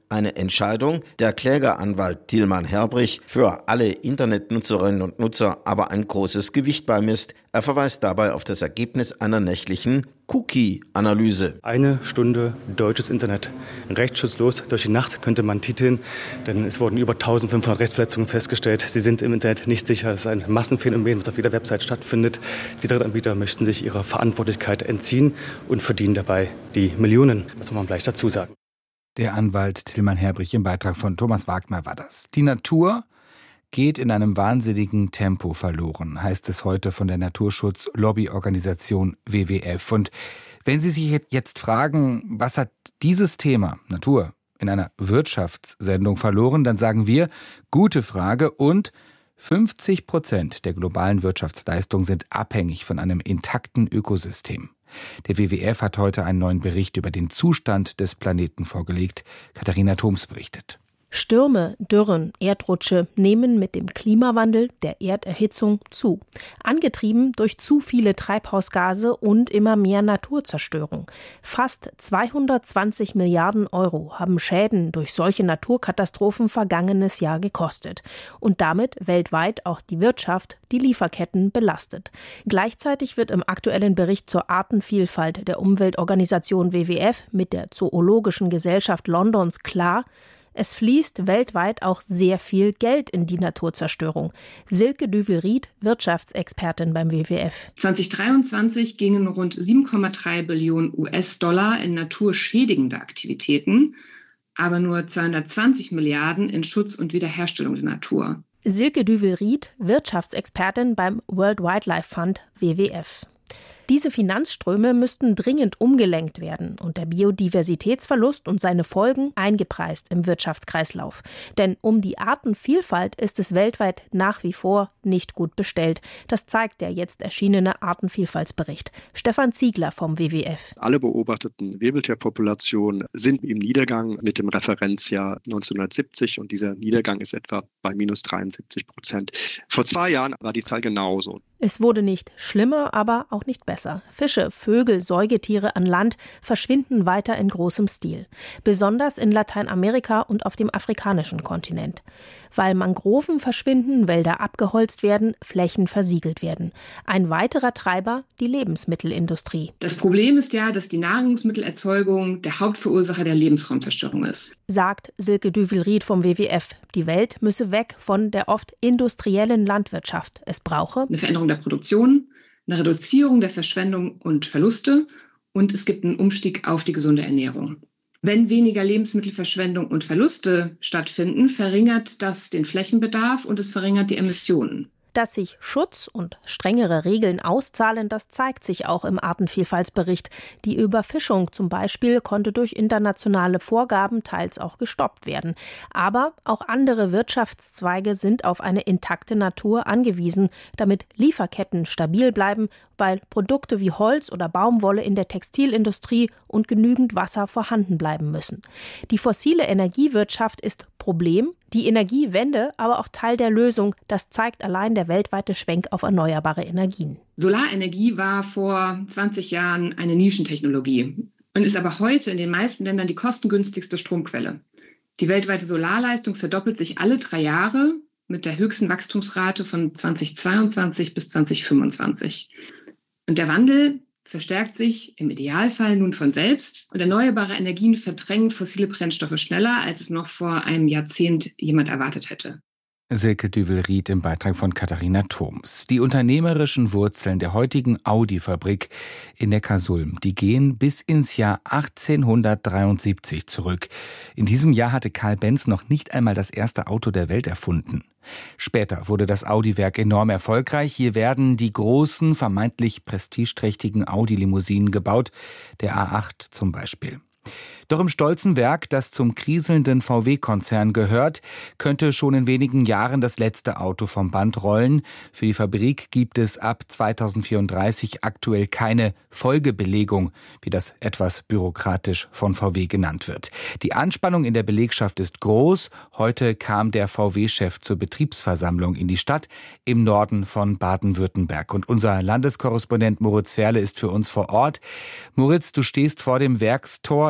Eine Entscheidung, der Klägeranwalt Tilman Herbrich für alle Internetnutzerinnen und Nutzer aber ein großes Gewicht beimisst. Er verweist dabei auf das Ergebnis einer nächtlichen Cookie-Analyse. Eine Stunde deutsches Internet. Rechtsschutzlos durch die Nacht könnte man titeln, denn es wurden über eintausendfünfhundert Rechtsverletzungen festgestellt. Sie sind im Internet nicht sicher. Es ist ein Massenphänomen, was auf jeder Website stattfindet. Die Drittanbieter möchten sich ihrer Verantwortlichkeit entziehen und verdienen dabei die Millionen. Das muss man gleich dazu sagen. Der Anwalt Tilman Herbrich im Beitrag von Thomas Wagner war das. Die Natur geht in einem wahnsinnigen Tempo verloren, heißt es heute von der Naturschutz-Lobbyorganisation W W F. Und wenn Sie sich jetzt fragen, was hat dieses Thema Natur in einer Wirtschaftssendung verloren, dann sagen wir, gute Frage, und fünfzig Prozent der globalen Wirtschaftsleistung sind abhängig von einem intakten Ökosystem. Der W W F hat heute einen neuen Bericht über den Zustand des Planeten vorgelegt. Katharina Thoms berichtet. Stürme, Dürren, Erdrutsche nehmen mit dem Klimawandel, der Erderhitzung zu. Angetrieben durch zu viele Treibhausgase und immer mehr Naturzerstörung. Fast zweihundertzwanzig Milliarden Euro haben Schäden durch solche Naturkatastrophen vergangenes Jahr gekostet. Und damit weltweit auch die Wirtschaft, die Lieferketten belastet. Gleichzeitig wird im aktuellen Bericht zur Artenvielfalt der Umweltorganisation W W F mit der Zoologischen Gesellschaft Londons klar, es fließt weltweit auch sehr viel Geld in die Naturzerstörung. Silke Düvel-Ried, Wirtschaftsexpertin beim W W F. zwanzig dreiundzwanzig gingen rund sieben Komma drei Billionen U S-Dollar in naturschädigende Aktivitäten, aber nur zweihundertzwanzig Milliarden in Schutz und Wiederherstellung der Natur. Silke Düvel-Ried, Wirtschaftsexpertin beim World Wildlife Fund W W F. Diese Finanzströme müssten dringend umgelenkt werden und der Biodiversitätsverlust und seine Folgen eingepreist im Wirtschaftskreislauf. Denn um die Artenvielfalt ist es weltweit nach wie vor nicht gut bestellt. Das zeigt der jetzt erschienene Artenvielfaltsbericht. Stefan Ziegler vom W W F. Alle beobachteten Wirbeltierpopulationen sind im Niedergang mit dem Referenzjahr neunzehnhundertsiebzig und dieser Niedergang ist etwa bei minus dreiundsiebzig Prozent. Vor zwei Jahren war die Zahl genauso. Es wurde nicht schlimmer, aber auch nicht besser. Fische, Vögel, Säugetiere an Land verschwinden weiter in großem Stil. Besonders in Lateinamerika und auf dem afrikanischen Kontinent. Weil Mangroven verschwinden, Wälder abgeholzt werden, Flächen versiegelt werden. Ein weiterer Treiber, die Lebensmittelindustrie. Das Problem ist ja, dass die Nahrungsmittelerzeugung der Hauptverursacher der Lebensraumzerstörung ist. Sagt Silke Düvel-Ried vom W W F. Die Welt müsse weg von der oft industriellen Landwirtschaft. Es brauche eine Veränderung der Produktion, eine Reduzierung der Verschwendung und Verluste und es gibt einen Umstieg auf die gesunde Ernährung. Wenn weniger Lebensmittelverschwendung und Verluste stattfinden, verringert das den Flächenbedarf und es verringert die Emissionen. Dass sich Schutz und strengere Regeln auszahlen, das zeigt sich auch im Artenvielfaltsbericht. Die Überfischung zum Beispiel konnte durch internationale Vorgaben teils auch gestoppt werden. Aber auch andere Wirtschaftszweige sind auf eine intakte Natur angewiesen, damit Lieferketten stabil bleiben, weil Produkte wie Holz oder Baumwolle in der Textilindustrie und genügend Wasser vorhanden bleiben müssen. Die fossile Energiewirtschaft ist Problem, die Energiewende aber auch Teil der Lösung. Das zeigt allein der weltweite Schwenk auf erneuerbare Energien. Solarenergie war vor zwanzig Jahren eine Nischentechnologie und ist aber heute in den meisten Ländern die kostengünstigste Stromquelle. Die weltweite Solarleistung verdoppelt sich alle drei Jahre mit der höchsten Wachstumsrate von zweitausendzweiundzwanzig bis zweitausendfünfundzwanzig. Und der Wandel verstärkt sich im Idealfall nun von selbst und erneuerbare Energien verdrängen fossile Brennstoffe schneller, als es noch vor einem Jahrzehnt jemand erwartet hätte. Silke Düvel-Ried im Beitrag von Katharina Thoms. Die unternehmerischen Wurzeln der heutigen Audi-Fabrik in Neckarsulm, die gehen bis ins Jahr achtzehnhundertdreiundsiebzig zurück. In diesem Jahr hatte Karl Benz noch nicht einmal das erste Auto der Welt erfunden. Später wurde das Audi-Werk enorm erfolgreich. Hier werden die großen, vermeintlich prestigeträchtigen Audi-Limousinen gebaut, der A acht zum Beispiel. Doch im stolzen Werk, das zum kriselnden V W-Konzern gehört, könnte schon in wenigen Jahren das letzte Auto vom Band rollen. Für die Fabrik gibt es ab zweitausendvierunddreißig aktuell keine Folgebelegung, wie das etwas bürokratisch von V W genannt wird. Die Anspannung in der Belegschaft ist groß. Heute kam der V W-Chef zur Betriebsversammlung in die Stadt im Norden von Baden-Württemberg. Und unser Landeskorrespondent Moritz Ferle ist für uns vor Ort. Moritz, du stehst vor dem Werkstor in Neckarsulm.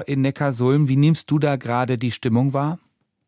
Neckarsulm. Wie nimmst du da gerade die Stimmung wahr?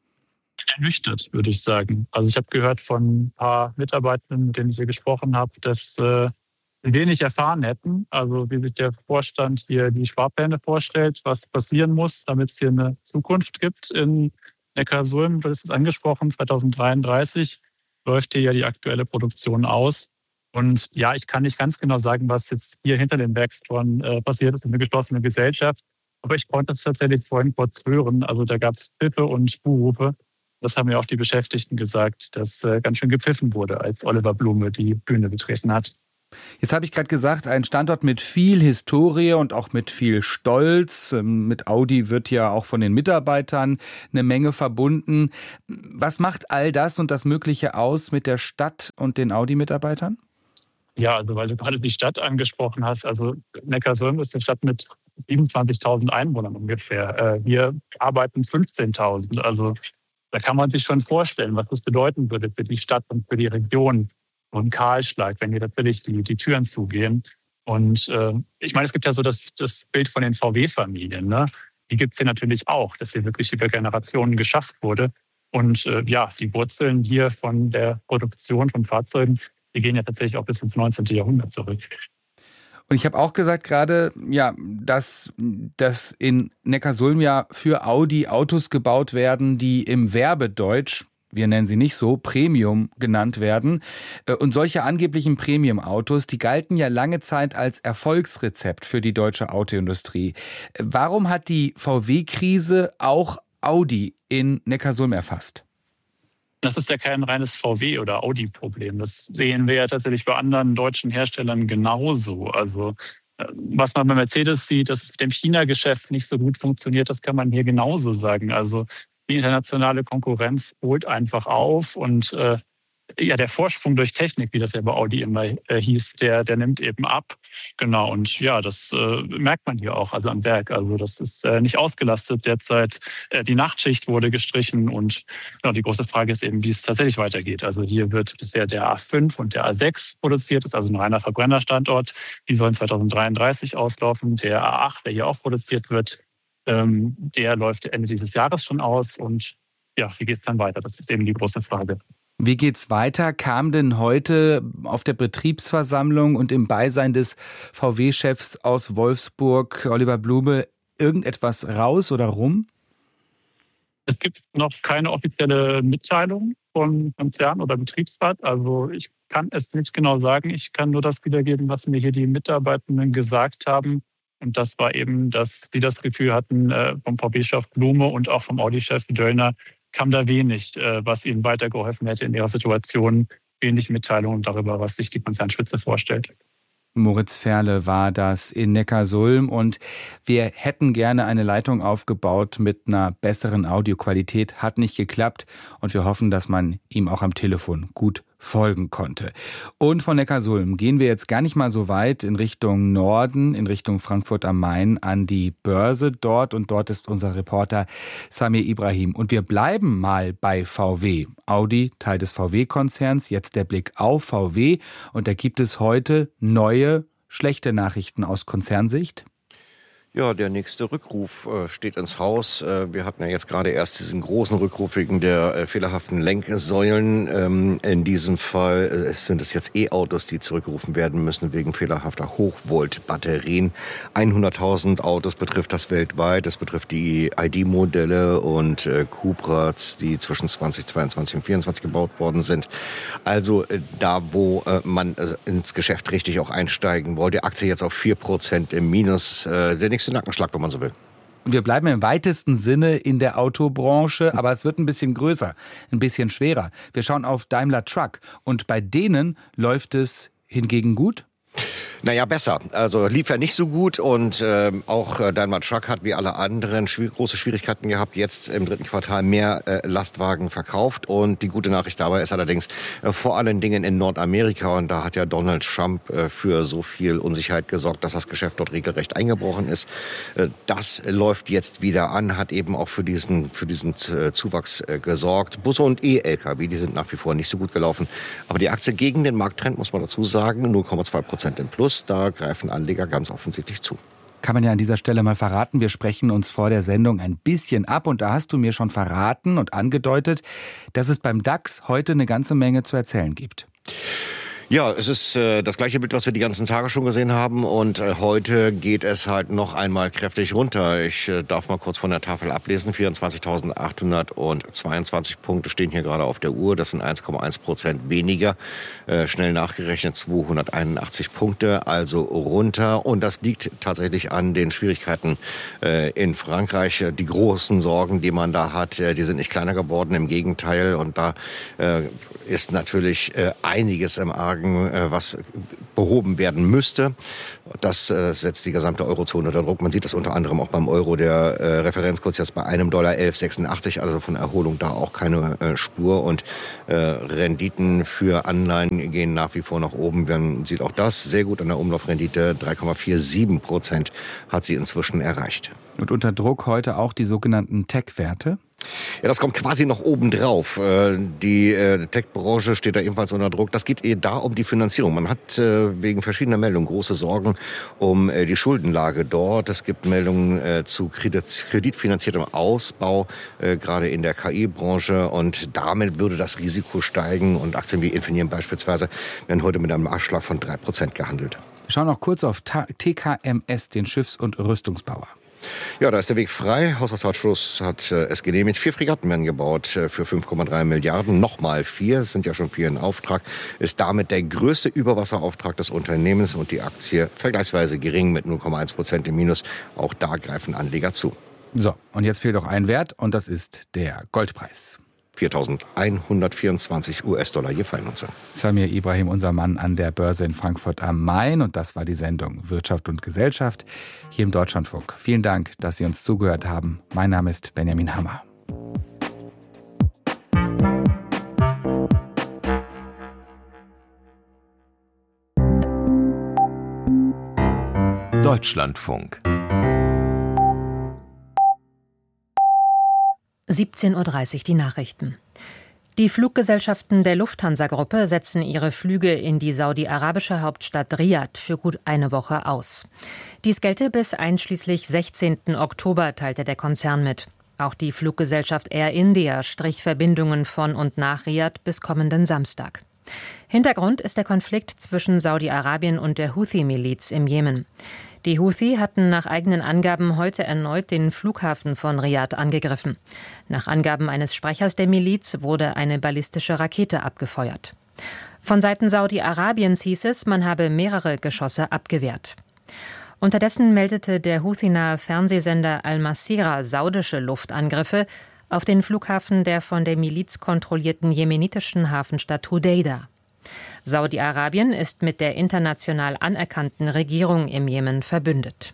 Ernüchtert, würde ich sagen. Also ich habe gehört von ein paar Mitarbeitenden, mit denen ich hier gesprochen habe, dass äh, sie wenig erfahren hätten. Also wie sich der Vorstand hier die Sparpläne vorstellt, was passieren muss, damit es hier eine Zukunft gibt in Neckarsulm. Das ist angesprochen, zweitausenddreiunddreißig läuft hier ja die aktuelle Produktion aus. Und ja, ich kann nicht ganz genau sagen, was jetzt hier hinter den Werkstoren äh, passiert ist in der geschlossenen Gesellschaft. Aber ich konnte es tatsächlich vorhin kurz hören. Also da gab es Pfiffe und Buhrufe. Das haben ja auch die Beschäftigten gesagt, dass äh, ganz schön gepfiffen wurde, als Oliver Blume die Bühne betreten hat. Jetzt habe ich gerade gesagt, ein Standort mit viel Historie und auch mit viel Stolz. Mit Audi wird ja auch von den Mitarbeitern eine Menge verbunden. Was macht all das und das Mögliche aus mit der Stadt und den Audi-Mitarbeitern? Ja, also weil du gerade die Stadt angesprochen hast. Also Neckarsulm ist eine Stadt mit siebenundzwanzigtausend Einwohnern ungefähr. Wir arbeiten fünfzehntausend. Also da kann man sich schon vorstellen, was das bedeuten würde für die Stadt und für die Region. So ein Kahlschlag, wenn hier tatsächlich die, die Türen zugehen. Und äh, ich meine, es gibt ja so das, das Bild von den V W-Familien. Ne? Die gibt es hier natürlich auch, dass hier wirklich über Generationen geschafft wurde. Und äh, ja, die Wurzeln hier von der Produktion von Fahrzeugen, die gehen ja tatsächlich auch bis ins neunzehnten Jahrhundert zurück. Und ich habe auch gesagt gerade, ja, dass, dass in Neckarsulm ja für Audi Autos gebaut werden, die im Werbedeutsch, wir nennen sie nicht so, Premium genannt werden. Und solche angeblichen Premium-Autos, die galten ja lange Zeit als Erfolgsrezept für die deutsche Autoindustrie. Warum hat die V W-Krise auch Audi in Neckarsulm erfasst? Das ist ja kein reines V W- oder Audi-Problem. Das sehen wir ja tatsächlich bei anderen deutschen Herstellern genauso. Also was man bei Mercedes sieht, dass es mit dem China-Geschäft nicht so gut funktioniert, das kann man hier genauso sagen. Also die internationale Konkurrenz holt einfach auf und äh, ja, der Vorsprung durch Technik, wie das ja bei Audi immer äh, hieß, der, der nimmt eben ab. Genau, und ja, das äh, merkt man hier auch, also am Werk. Also das ist äh, nicht ausgelastet derzeit. Äh, die Nachtschicht wurde gestrichen und genau, die große Frage ist eben, wie es tatsächlich weitergeht. Also hier wird bisher der A fünf und der A sechs produziert, das ist also ein reiner Verbrennerstandort. Die sollen zweitausenddreiunddreißig auslaufen. Der A acht, der hier auch produziert wird, ähm, der läuft Ende dieses Jahres schon aus. Und ja, wie geht es dann weiter? Das ist eben die große Frage. Wie geht's weiter? Kam denn heute auf der Betriebsversammlung und im Beisein des V W-Chefs aus Wolfsburg, Oliver Blume, irgendetwas raus oder rum? Es gibt noch keine offizielle Mitteilung vom Konzern oder Betriebsrat. Also ich kann es nicht genau sagen. Ich kann nur das wiedergeben, was mir hier die Mitarbeitenden gesagt haben. Und das war eben, dass sie das Gefühl hatten, vom V W-Chef Blume und auch vom Audi-Chef Döllner, kam da wenig, was ihnen weitergeholfen hätte in ihrer Situation. Wenig Mitteilungen darüber, was sich die Konzernspitze vorstellt. Moritz Ferle war das in Neckarsulm und wir hätten gerne eine Leitung aufgebaut mit einer besseren Audioqualität. Hat nicht geklappt und wir hoffen, dass man ihm auch am Telefon gut folgen konnte. Und von Neckarsulm gehen wir jetzt gar nicht mal so weit in Richtung Norden, in Richtung Frankfurt am Main an die Börse dort. Und dort ist unser Reporter Samir Ibrahim. Und wir bleiben mal bei V W. Audi, Teil des V W-Konzerns, jetzt der Blick auf V W. Und da gibt es heute neue, schlechte Nachrichten aus Konzernsicht. Ja, der nächste Rückruf äh, steht ins Haus. Äh, wir hatten ja jetzt gerade erst diesen großen Rückruf wegen der äh, fehlerhaften Lenksäulen. Ähm, in diesem Fall äh, sind es jetzt E-Autos, die zurückgerufen werden müssen wegen fehlerhafter Hochvolt-Batterien. hunderttausend Autos betrifft das weltweit. Das betrifft die I D-Modelle und äh, Cupras, die zwischen zweitausendzweiundzwanzig und zweitausendvierundzwanzig gebaut worden sind. Also äh, da, wo äh, man äh, ins Geschäft richtig auch einsteigen wollte. Aktie jetzt auf vier Prozent im Minus. Äh, der nächste Nackenschlag, wenn man so will. Wir bleiben im weitesten Sinne in der Autobranche, aber es wird ein bisschen größer, ein bisschen schwerer. Wir schauen auf Daimler Truck und bei denen läuft es hingegen gut. Naja, besser. Also lief ja nicht so gut und äh, auch äh, Daimler Truck hat wie alle anderen schwierig, große Schwierigkeiten gehabt, jetzt im dritten Quartal mehr äh, Lastwagen verkauft. Und die gute Nachricht dabei ist allerdings äh, vor allen Dingen in Nordamerika. Und da hat ja Donald Trump äh, für so viel Unsicherheit gesorgt, dass das Geschäft dort regelrecht eingebrochen ist. Äh, das läuft jetzt wieder an, hat eben auch für diesen, für diesen äh, Zuwachs äh, gesorgt. Busse und E-L K W, die sind nach wie vor nicht so gut gelaufen. Aber die Aktie gegen den Markttrend, muss man dazu sagen, null Komma zwei Prozent im Plus. Da greifen Anleger ganz offensichtlich zu. Kann man ja an dieser Stelle mal verraten. Wir sprechen uns vor der Sendung ein bisschen ab und da hast du mir schon verraten und angedeutet, dass es beim DAX heute eine ganze Menge zu erzählen gibt. Ja, es ist äh, das gleiche Bild, was wir die ganzen Tage schon gesehen haben und äh, heute geht es halt noch einmal kräftig runter. Ich äh, darf mal kurz von der Tafel ablesen. vierundzwanzigtausendachthundertzweiundzwanzig Punkte stehen hier gerade auf der Uhr. Das sind eins Komma eins Prozent weniger. Äh, schnell nachgerechnet zweihunderteinundachtzig Punkte, also runter. Und das liegt tatsächlich an den Schwierigkeiten äh, in Frankreich. Die großen Sorgen, die man da hat, äh, die sind nicht kleiner geworden, im Gegenteil. Und da äh, ist natürlich äh, einiges im Argen, was behoben werden müsste. Das äh, setzt die gesamte Eurozone unter Druck. Man sieht das unter anderem auch beim Euro. Der äh, Referenzkurs jetzt bei einem Dollar elf Komma sechsundachtzig, also von Erholung da auch keine äh, Spur. Und äh, Renditen für Anleihen gehen nach wie vor nach oben. Man sieht auch das sehr gut an der Umlaufrendite. drei Komma siebenundvierzig Prozent hat sie inzwischen erreicht. Und unter Druck heute auch die sogenannten Tech-Werte? Ja, das kommt quasi noch obendrauf. Die Tech-Branche steht da ebenfalls unter Druck. Das geht eher da um die Finanzierung. Man hat wegen verschiedener Meldungen große Sorgen um die Schuldenlage dort. Es gibt Meldungen zu kreditfinanziertem Ausbau, gerade in der K I-Branche. Und damit würde das Risiko steigen. Und Aktien wie Infineon beispielsweise werden heute mit einem Abschlag von drei Prozent gehandelt. Wir schauen noch kurz auf T K M S, den Schiffs- und Rüstungsbauer. Ja, da ist der Weg frei. Haushaltsausschuss hat äh, es genehmigt. Vier Fregatten werden gebaut äh, für fünf Komma drei Milliarden. Nochmal vier, es sind ja schon vier in Auftrag. Ist damit der größte Überwasserauftrag des Unternehmens und die Aktie vergleichsweise gering mit null Komma eins Prozent im Minus. Auch da greifen Anleger zu. So, und jetzt fehlt noch ein Wert und das ist der Goldpreis. viertausendeinhundertvierundzwanzig US-Dollar je Fallnutzer. Samir Ibrahim, unser Mann an der Börse in Frankfurt am Main. Und das war die Sendung Wirtschaft und Gesellschaft hier im Deutschlandfunk. Vielen Dank, dass Sie uns zugehört haben. Mein Name ist Benjamin Hammer. Deutschlandfunk. siebzehn Uhr dreißig die Nachrichten. Die Fluggesellschaften der Lufthansa-Gruppe setzen ihre Flüge in die saudi-arabische Hauptstadt Riad für gut eine Woche aus. Dies gelte bis einschließlich sechzehnten Oktober, teilte der Konzern mit. Auch die Fluggesellschaft Air India strich Verbindungen von und nach Riad bis kommenden Samstag. Hintergrund ist der Konflikt zwischen Saudi-Arabien und der Houthi-Miliz im Jemen. Die Houthi hatten nach eigenen Angaben heute erneut den Flughafen von Riad angegriffen. Nach Angaben eines Sprechers der Miliz wurde eine ballistische Rakete abgefeuert. Von Seiten Saudi-Arabiens hieß es, man habe mehrere Geschosse abgewehrt. Unterdessen meldete der Houthi-nahe Fernsehsender Al-Masira saudische Luftangriffe auf den Flughafen der von der Miliz kontrollierten jemenitischen Hafenstadt Hodeida. Saudi-Arabien ist mit der international anerkannten Regierung im Jemen verbündet.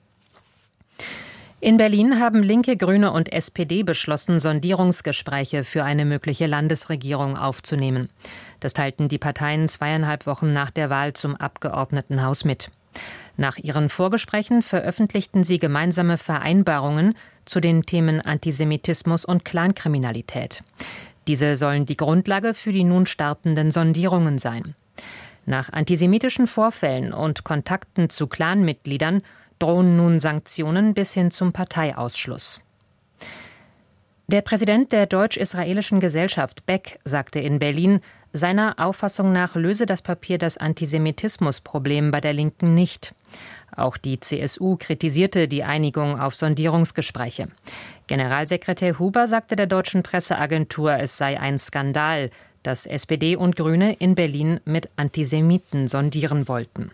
In Berlin haben Linke, Grüne und S P D beschlossen, Sondierungsgespräche für eine mögliche Landesregierung aufzunehmen. Das teilten die Parteien zweieinhalb Wochen nach der Wahl zum Abgeordnetenhaus mit. Nach ihren Vorgesprächen veröffentlichten sie gemeinsame Vereinbarungen zu den Themen Antisemitismus und Clankriminalität. Diese sollen die Grundlage für die nun startenden Sondierungen sein. Nach antisemitischen Vorfällen und Kontakten zu Clanmitgliedern drohen nun Sanktionen bis hin zum Parteiausschluss. Der Präsident der Deutsch-Israelischen Gesellschaft, Beck, sagte in Berlin, seiner Auffassung nach löse das Papier das Antisemitismusproblem bei der Linken nicht. Auch die C S U kritisierte die Einigung auf Sondierungsgespräche. Generalsekretär Huber sagte der deutschen Presseagentur, es sei ein Skandal, dass S P D und Grüne in Berlin mit Antisemiten sondieren wollten.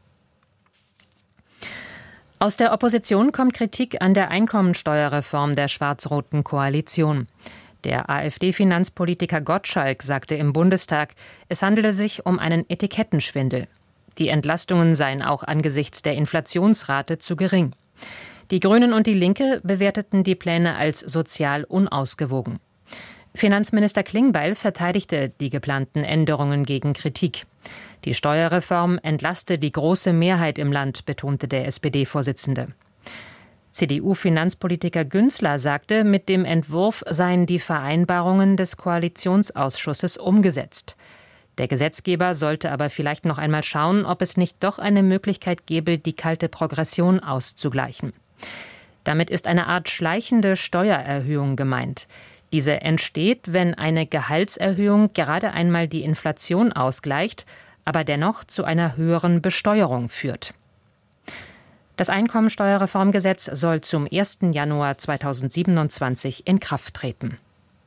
Aus der Opposition kommt Kritik an der Einkommensteuerreform der schwarz-roten Koalition. Der AfD-Finanzpolitiker Gottschalk sagte im Bundestag, es handele sich um einen Etikettenschwindel. Die Entlastungen seien auch angesichts der Inflationsrate zu gering. Die Grünen und die Linke bewerteten die Pläne als sozial unausgewogen. Finanzminister Klingbeil verteidigte die geplanten Änderungen gegen Kritik. Die Steuerreform entlaste die große Mehrheit im Land, betonte der S P D-Vorsitzende. C D U-Finanzpolitiker Günzler sagte, mit dem Entwurf seien die Vereinbarungen des Koalitionsausschusses umgesetzt. Der Gesetzgeber sollte aber vielleicht noch einmal schauen, ob es nicht doch eine Möglichkeit gäbe, die kalte Progression auszugleichen. Damit ist eine Art schleichende Steuererhöhung gemeint. Diese entsteht, wenn eine Gehaltserhöhung gerade einmal die Inflation ausgleicht, aber dennoch zu einer höheren Besteuerung führt. Das Einkommensteuerreformgesetz soll zum ersten Januar zweitausendsiebenundzwanzig in Kraft treten.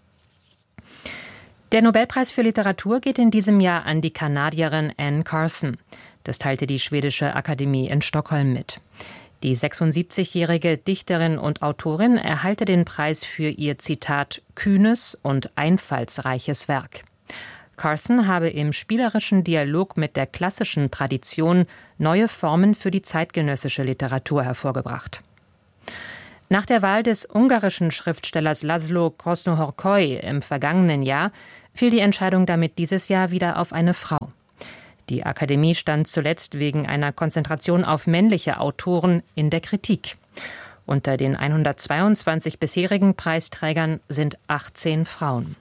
Der Nobelpreis für Literatur geht in diesem Jahr an die Kanadierin Anne Carson. Das teilte die Schwedische Akademie in Stockholm mit. Die sechsundsiebzigjährige Dichterin und Autorin erhalte den Preis für ihr, Zitat, kühnes und einfallsreiches Werk. Carson habe im spielerischen Dialog mit der klassischen Tradition neue Formen für die zeitgenössische Literatur hervorgebracht. Nach der Wahl des ungarischen Schriftstellers Laszlo Krasznahorkai im vergangenen Jahr fiel die Entscheidung damit dieses Jahr wieder auf eine Frau. Die Akademie stand zuletzt wegen einer Konzentration auf männliche Autoren in der Kritik. Unter den hundertzweiundzwanzig bisherigen Preisträgern sind achtzehn Frauen.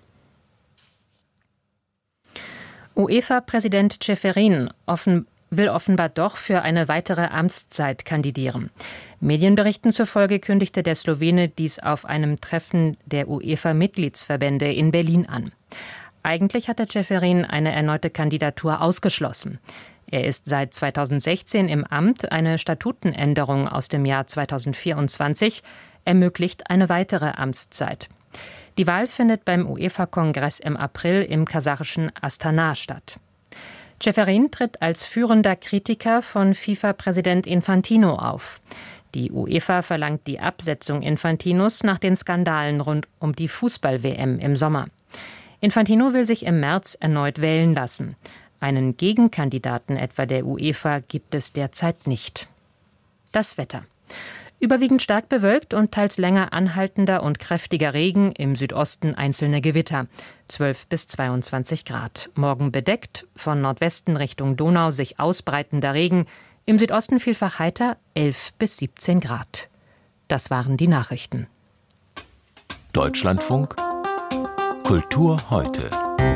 UEFA-Präsident Ceferin offen, will offenbar doch für eine weitere Amtszeit kandidieren. Medienberichten zufolge kündigte der Slowene dies auf einem Treffen der UEFA-Mitgliedsverbände in Berlin an. Eigentlich hatte Ceferin eine erneute Kandidatur ausgeschlossen. Er ist seit zweitausendsechzehn im Amt. Eine Statutenänderung aus dem Jahr zweitausendvierundzwanzig ermöglicht eine weitere Amtszeit. Die Wahl findet beim UEFA-Kongress im April im kasachischen Astana statt. Ceferin tritt als führender Kritiker von FIFA-Präsident Infantino auf. Die UEFA verlangt die Absetzung Infantinos nach den Skandalen rund um die Fußball-W M im Sommer. Infantino will sich im März erneut wählen lassen. Einen Gegenkandidaten etwa der UEFA gibt es derzeit nicht. Das Wetter. Überwiegend stark bewölkt und teils länger anhaltender und kräftiger Regen, im Südosten einzelne Gewitter. zwölf bis zweiundzwanzig Grad. Morgen bedeckt, von Nordwesten Richtung Donau sich ausbreitender Regen. Im Südosten vielfach heiter, elf bis siebzehn Grad. Das waren die Nachrichten. Deutschlandfunk Kultur heute.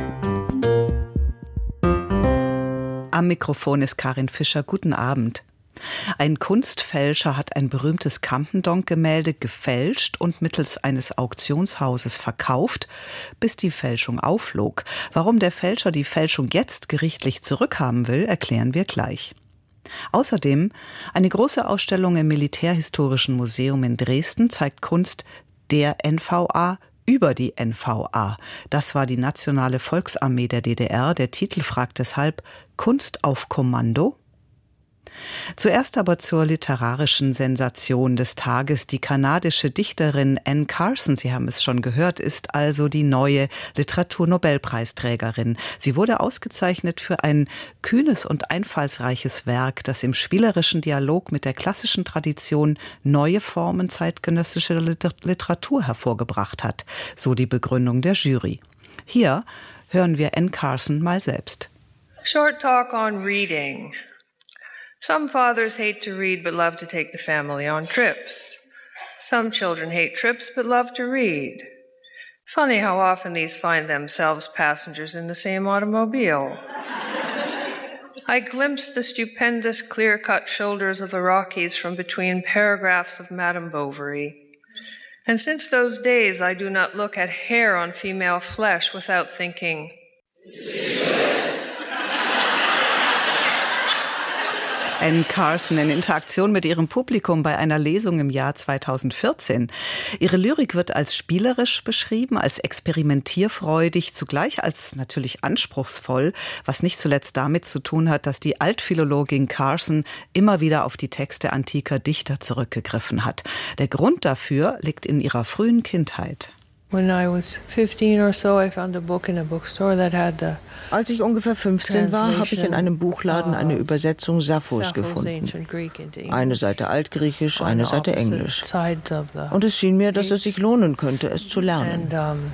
Am Mikrofon ist Karin Fischer. Guten Abend. Ein Kunstfälscher hat ein berühmtes Campendonk-Gemälde gefälscht und mittels eines Auktionshauses verkauft, bis die Fälschung aufflog. Warum der Fälscher die Fälschung jetzt gerichtlich zurückhaben will, erklären wir gleich. Außerdem eine große Ausstellung im Militärhistorischen Museum in Dresden zeigt Kunst der N V A über die N V A. Das war die Nationale Volksarmee der D D R. Der Titel fragt deshalb: Kunst auf Kommando? Zuerst aber zur literarischen Sensation des Tages. Die kanadische Dichterin Anne Carson, Sie haben es schon gehört, ist also die neue Literaturnobelpreisträgerin. Sie wurde ausgezeichnet für ein kühnes und einfallsreiches Werk, das im spielerischen Dialog mit der klassischen Tradition neue Formen zeitgenössischer Literatur hervorgebracht hat, so die Begründung der Jury. Hier hören wir Anne Carson mal selbst. Short talk on reading. Some fathers hate to read but love to take the family on trips. Some children hate trips but love to read. Funny how often these find themselves passengers in the same automobile. I glimpsed the stupendous clear-cut shoulders of the Rockies from between paragraphs of Madame Bovary. And since those days I do not look at hair on female flesh without thinking, Anne Carson in Interaktion mit ihrem Publikum bei einer Lesung im Jahr zweitausendvierzehn. Ihre Lyrik wird als spielerisch beschrieben, als experimentierfreudig, zugleich als natürlich anspruchsvoll, was nicht zuletzt damit zu tun hat, dass die Altphilologin Carson immer wieder auf die Texte antiker Dichter zurückgegriffen hat. Der Grund dafür liegt in ihrer frühen Kindheit. Als ich ungefähr fünfzehn war, habe ich in einem Buchladen eine Übersetzung Sapphos gefunden. Eine Seite Altgriechisch, eine Seite Englisch. Und es schien mir, dass es sich lohnen könnte, es zu lernen.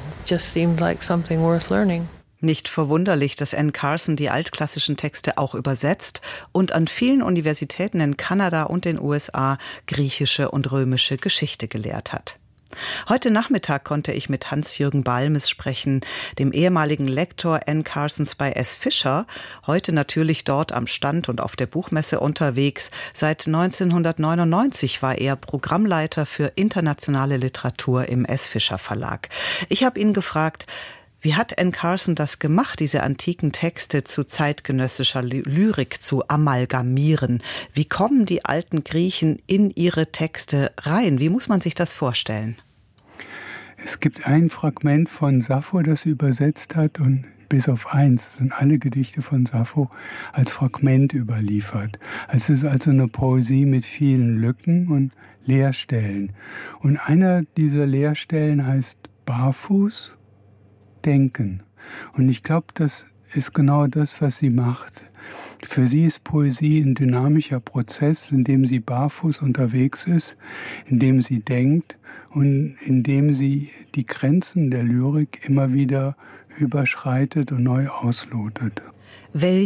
Nicht verwunderlich, dass Anne Carson die altklassischen Texte auch übersetzt und an vielen Universitäten in Kanada und den U S A griechische und römische Geschichte gelehrt hat. Heute Nachmittag konnte ich mit Hans-Jürgen Balmes sprechen, dem ehemaligen Lektor Anne Carsons bei S. Fischer, heute natürlich dort am Stand und auf der Buchmesse unterwegs. Seit neunzehnhundertneunundneunzig war er Programmleiter für internationale Literatur im S. Fischer Verlag. Ich habe ihn gefragt, wie hat Anne Carson das gemacht, diese antiken Texte zu zeitgenössischer Lyrik zu amalgamieren? Wie kommen die alten Griechen in ihre Texte rein? Wie muss man sich das vorstellen? Es gibt ein Fragment von Sappho, das sie übersetzt hat, und bis auf eins sind alle Gedichte von Sappho als Fragment überliefert. Es ist also eine Poesie mit vielen Lücken und Leerstellen. Und einer dieser Leerstellen heißt Barfuß denken. Und ich glaube, das ist genau das, was sie macht. Für sie ist Poesie ein dynamischer Prozess, in dem sie barfuß unterwegs ist, in dem sie denkt und in dem sie die Grenzen der Lyrik immer wieder überschreitet und neu auslotet. Welche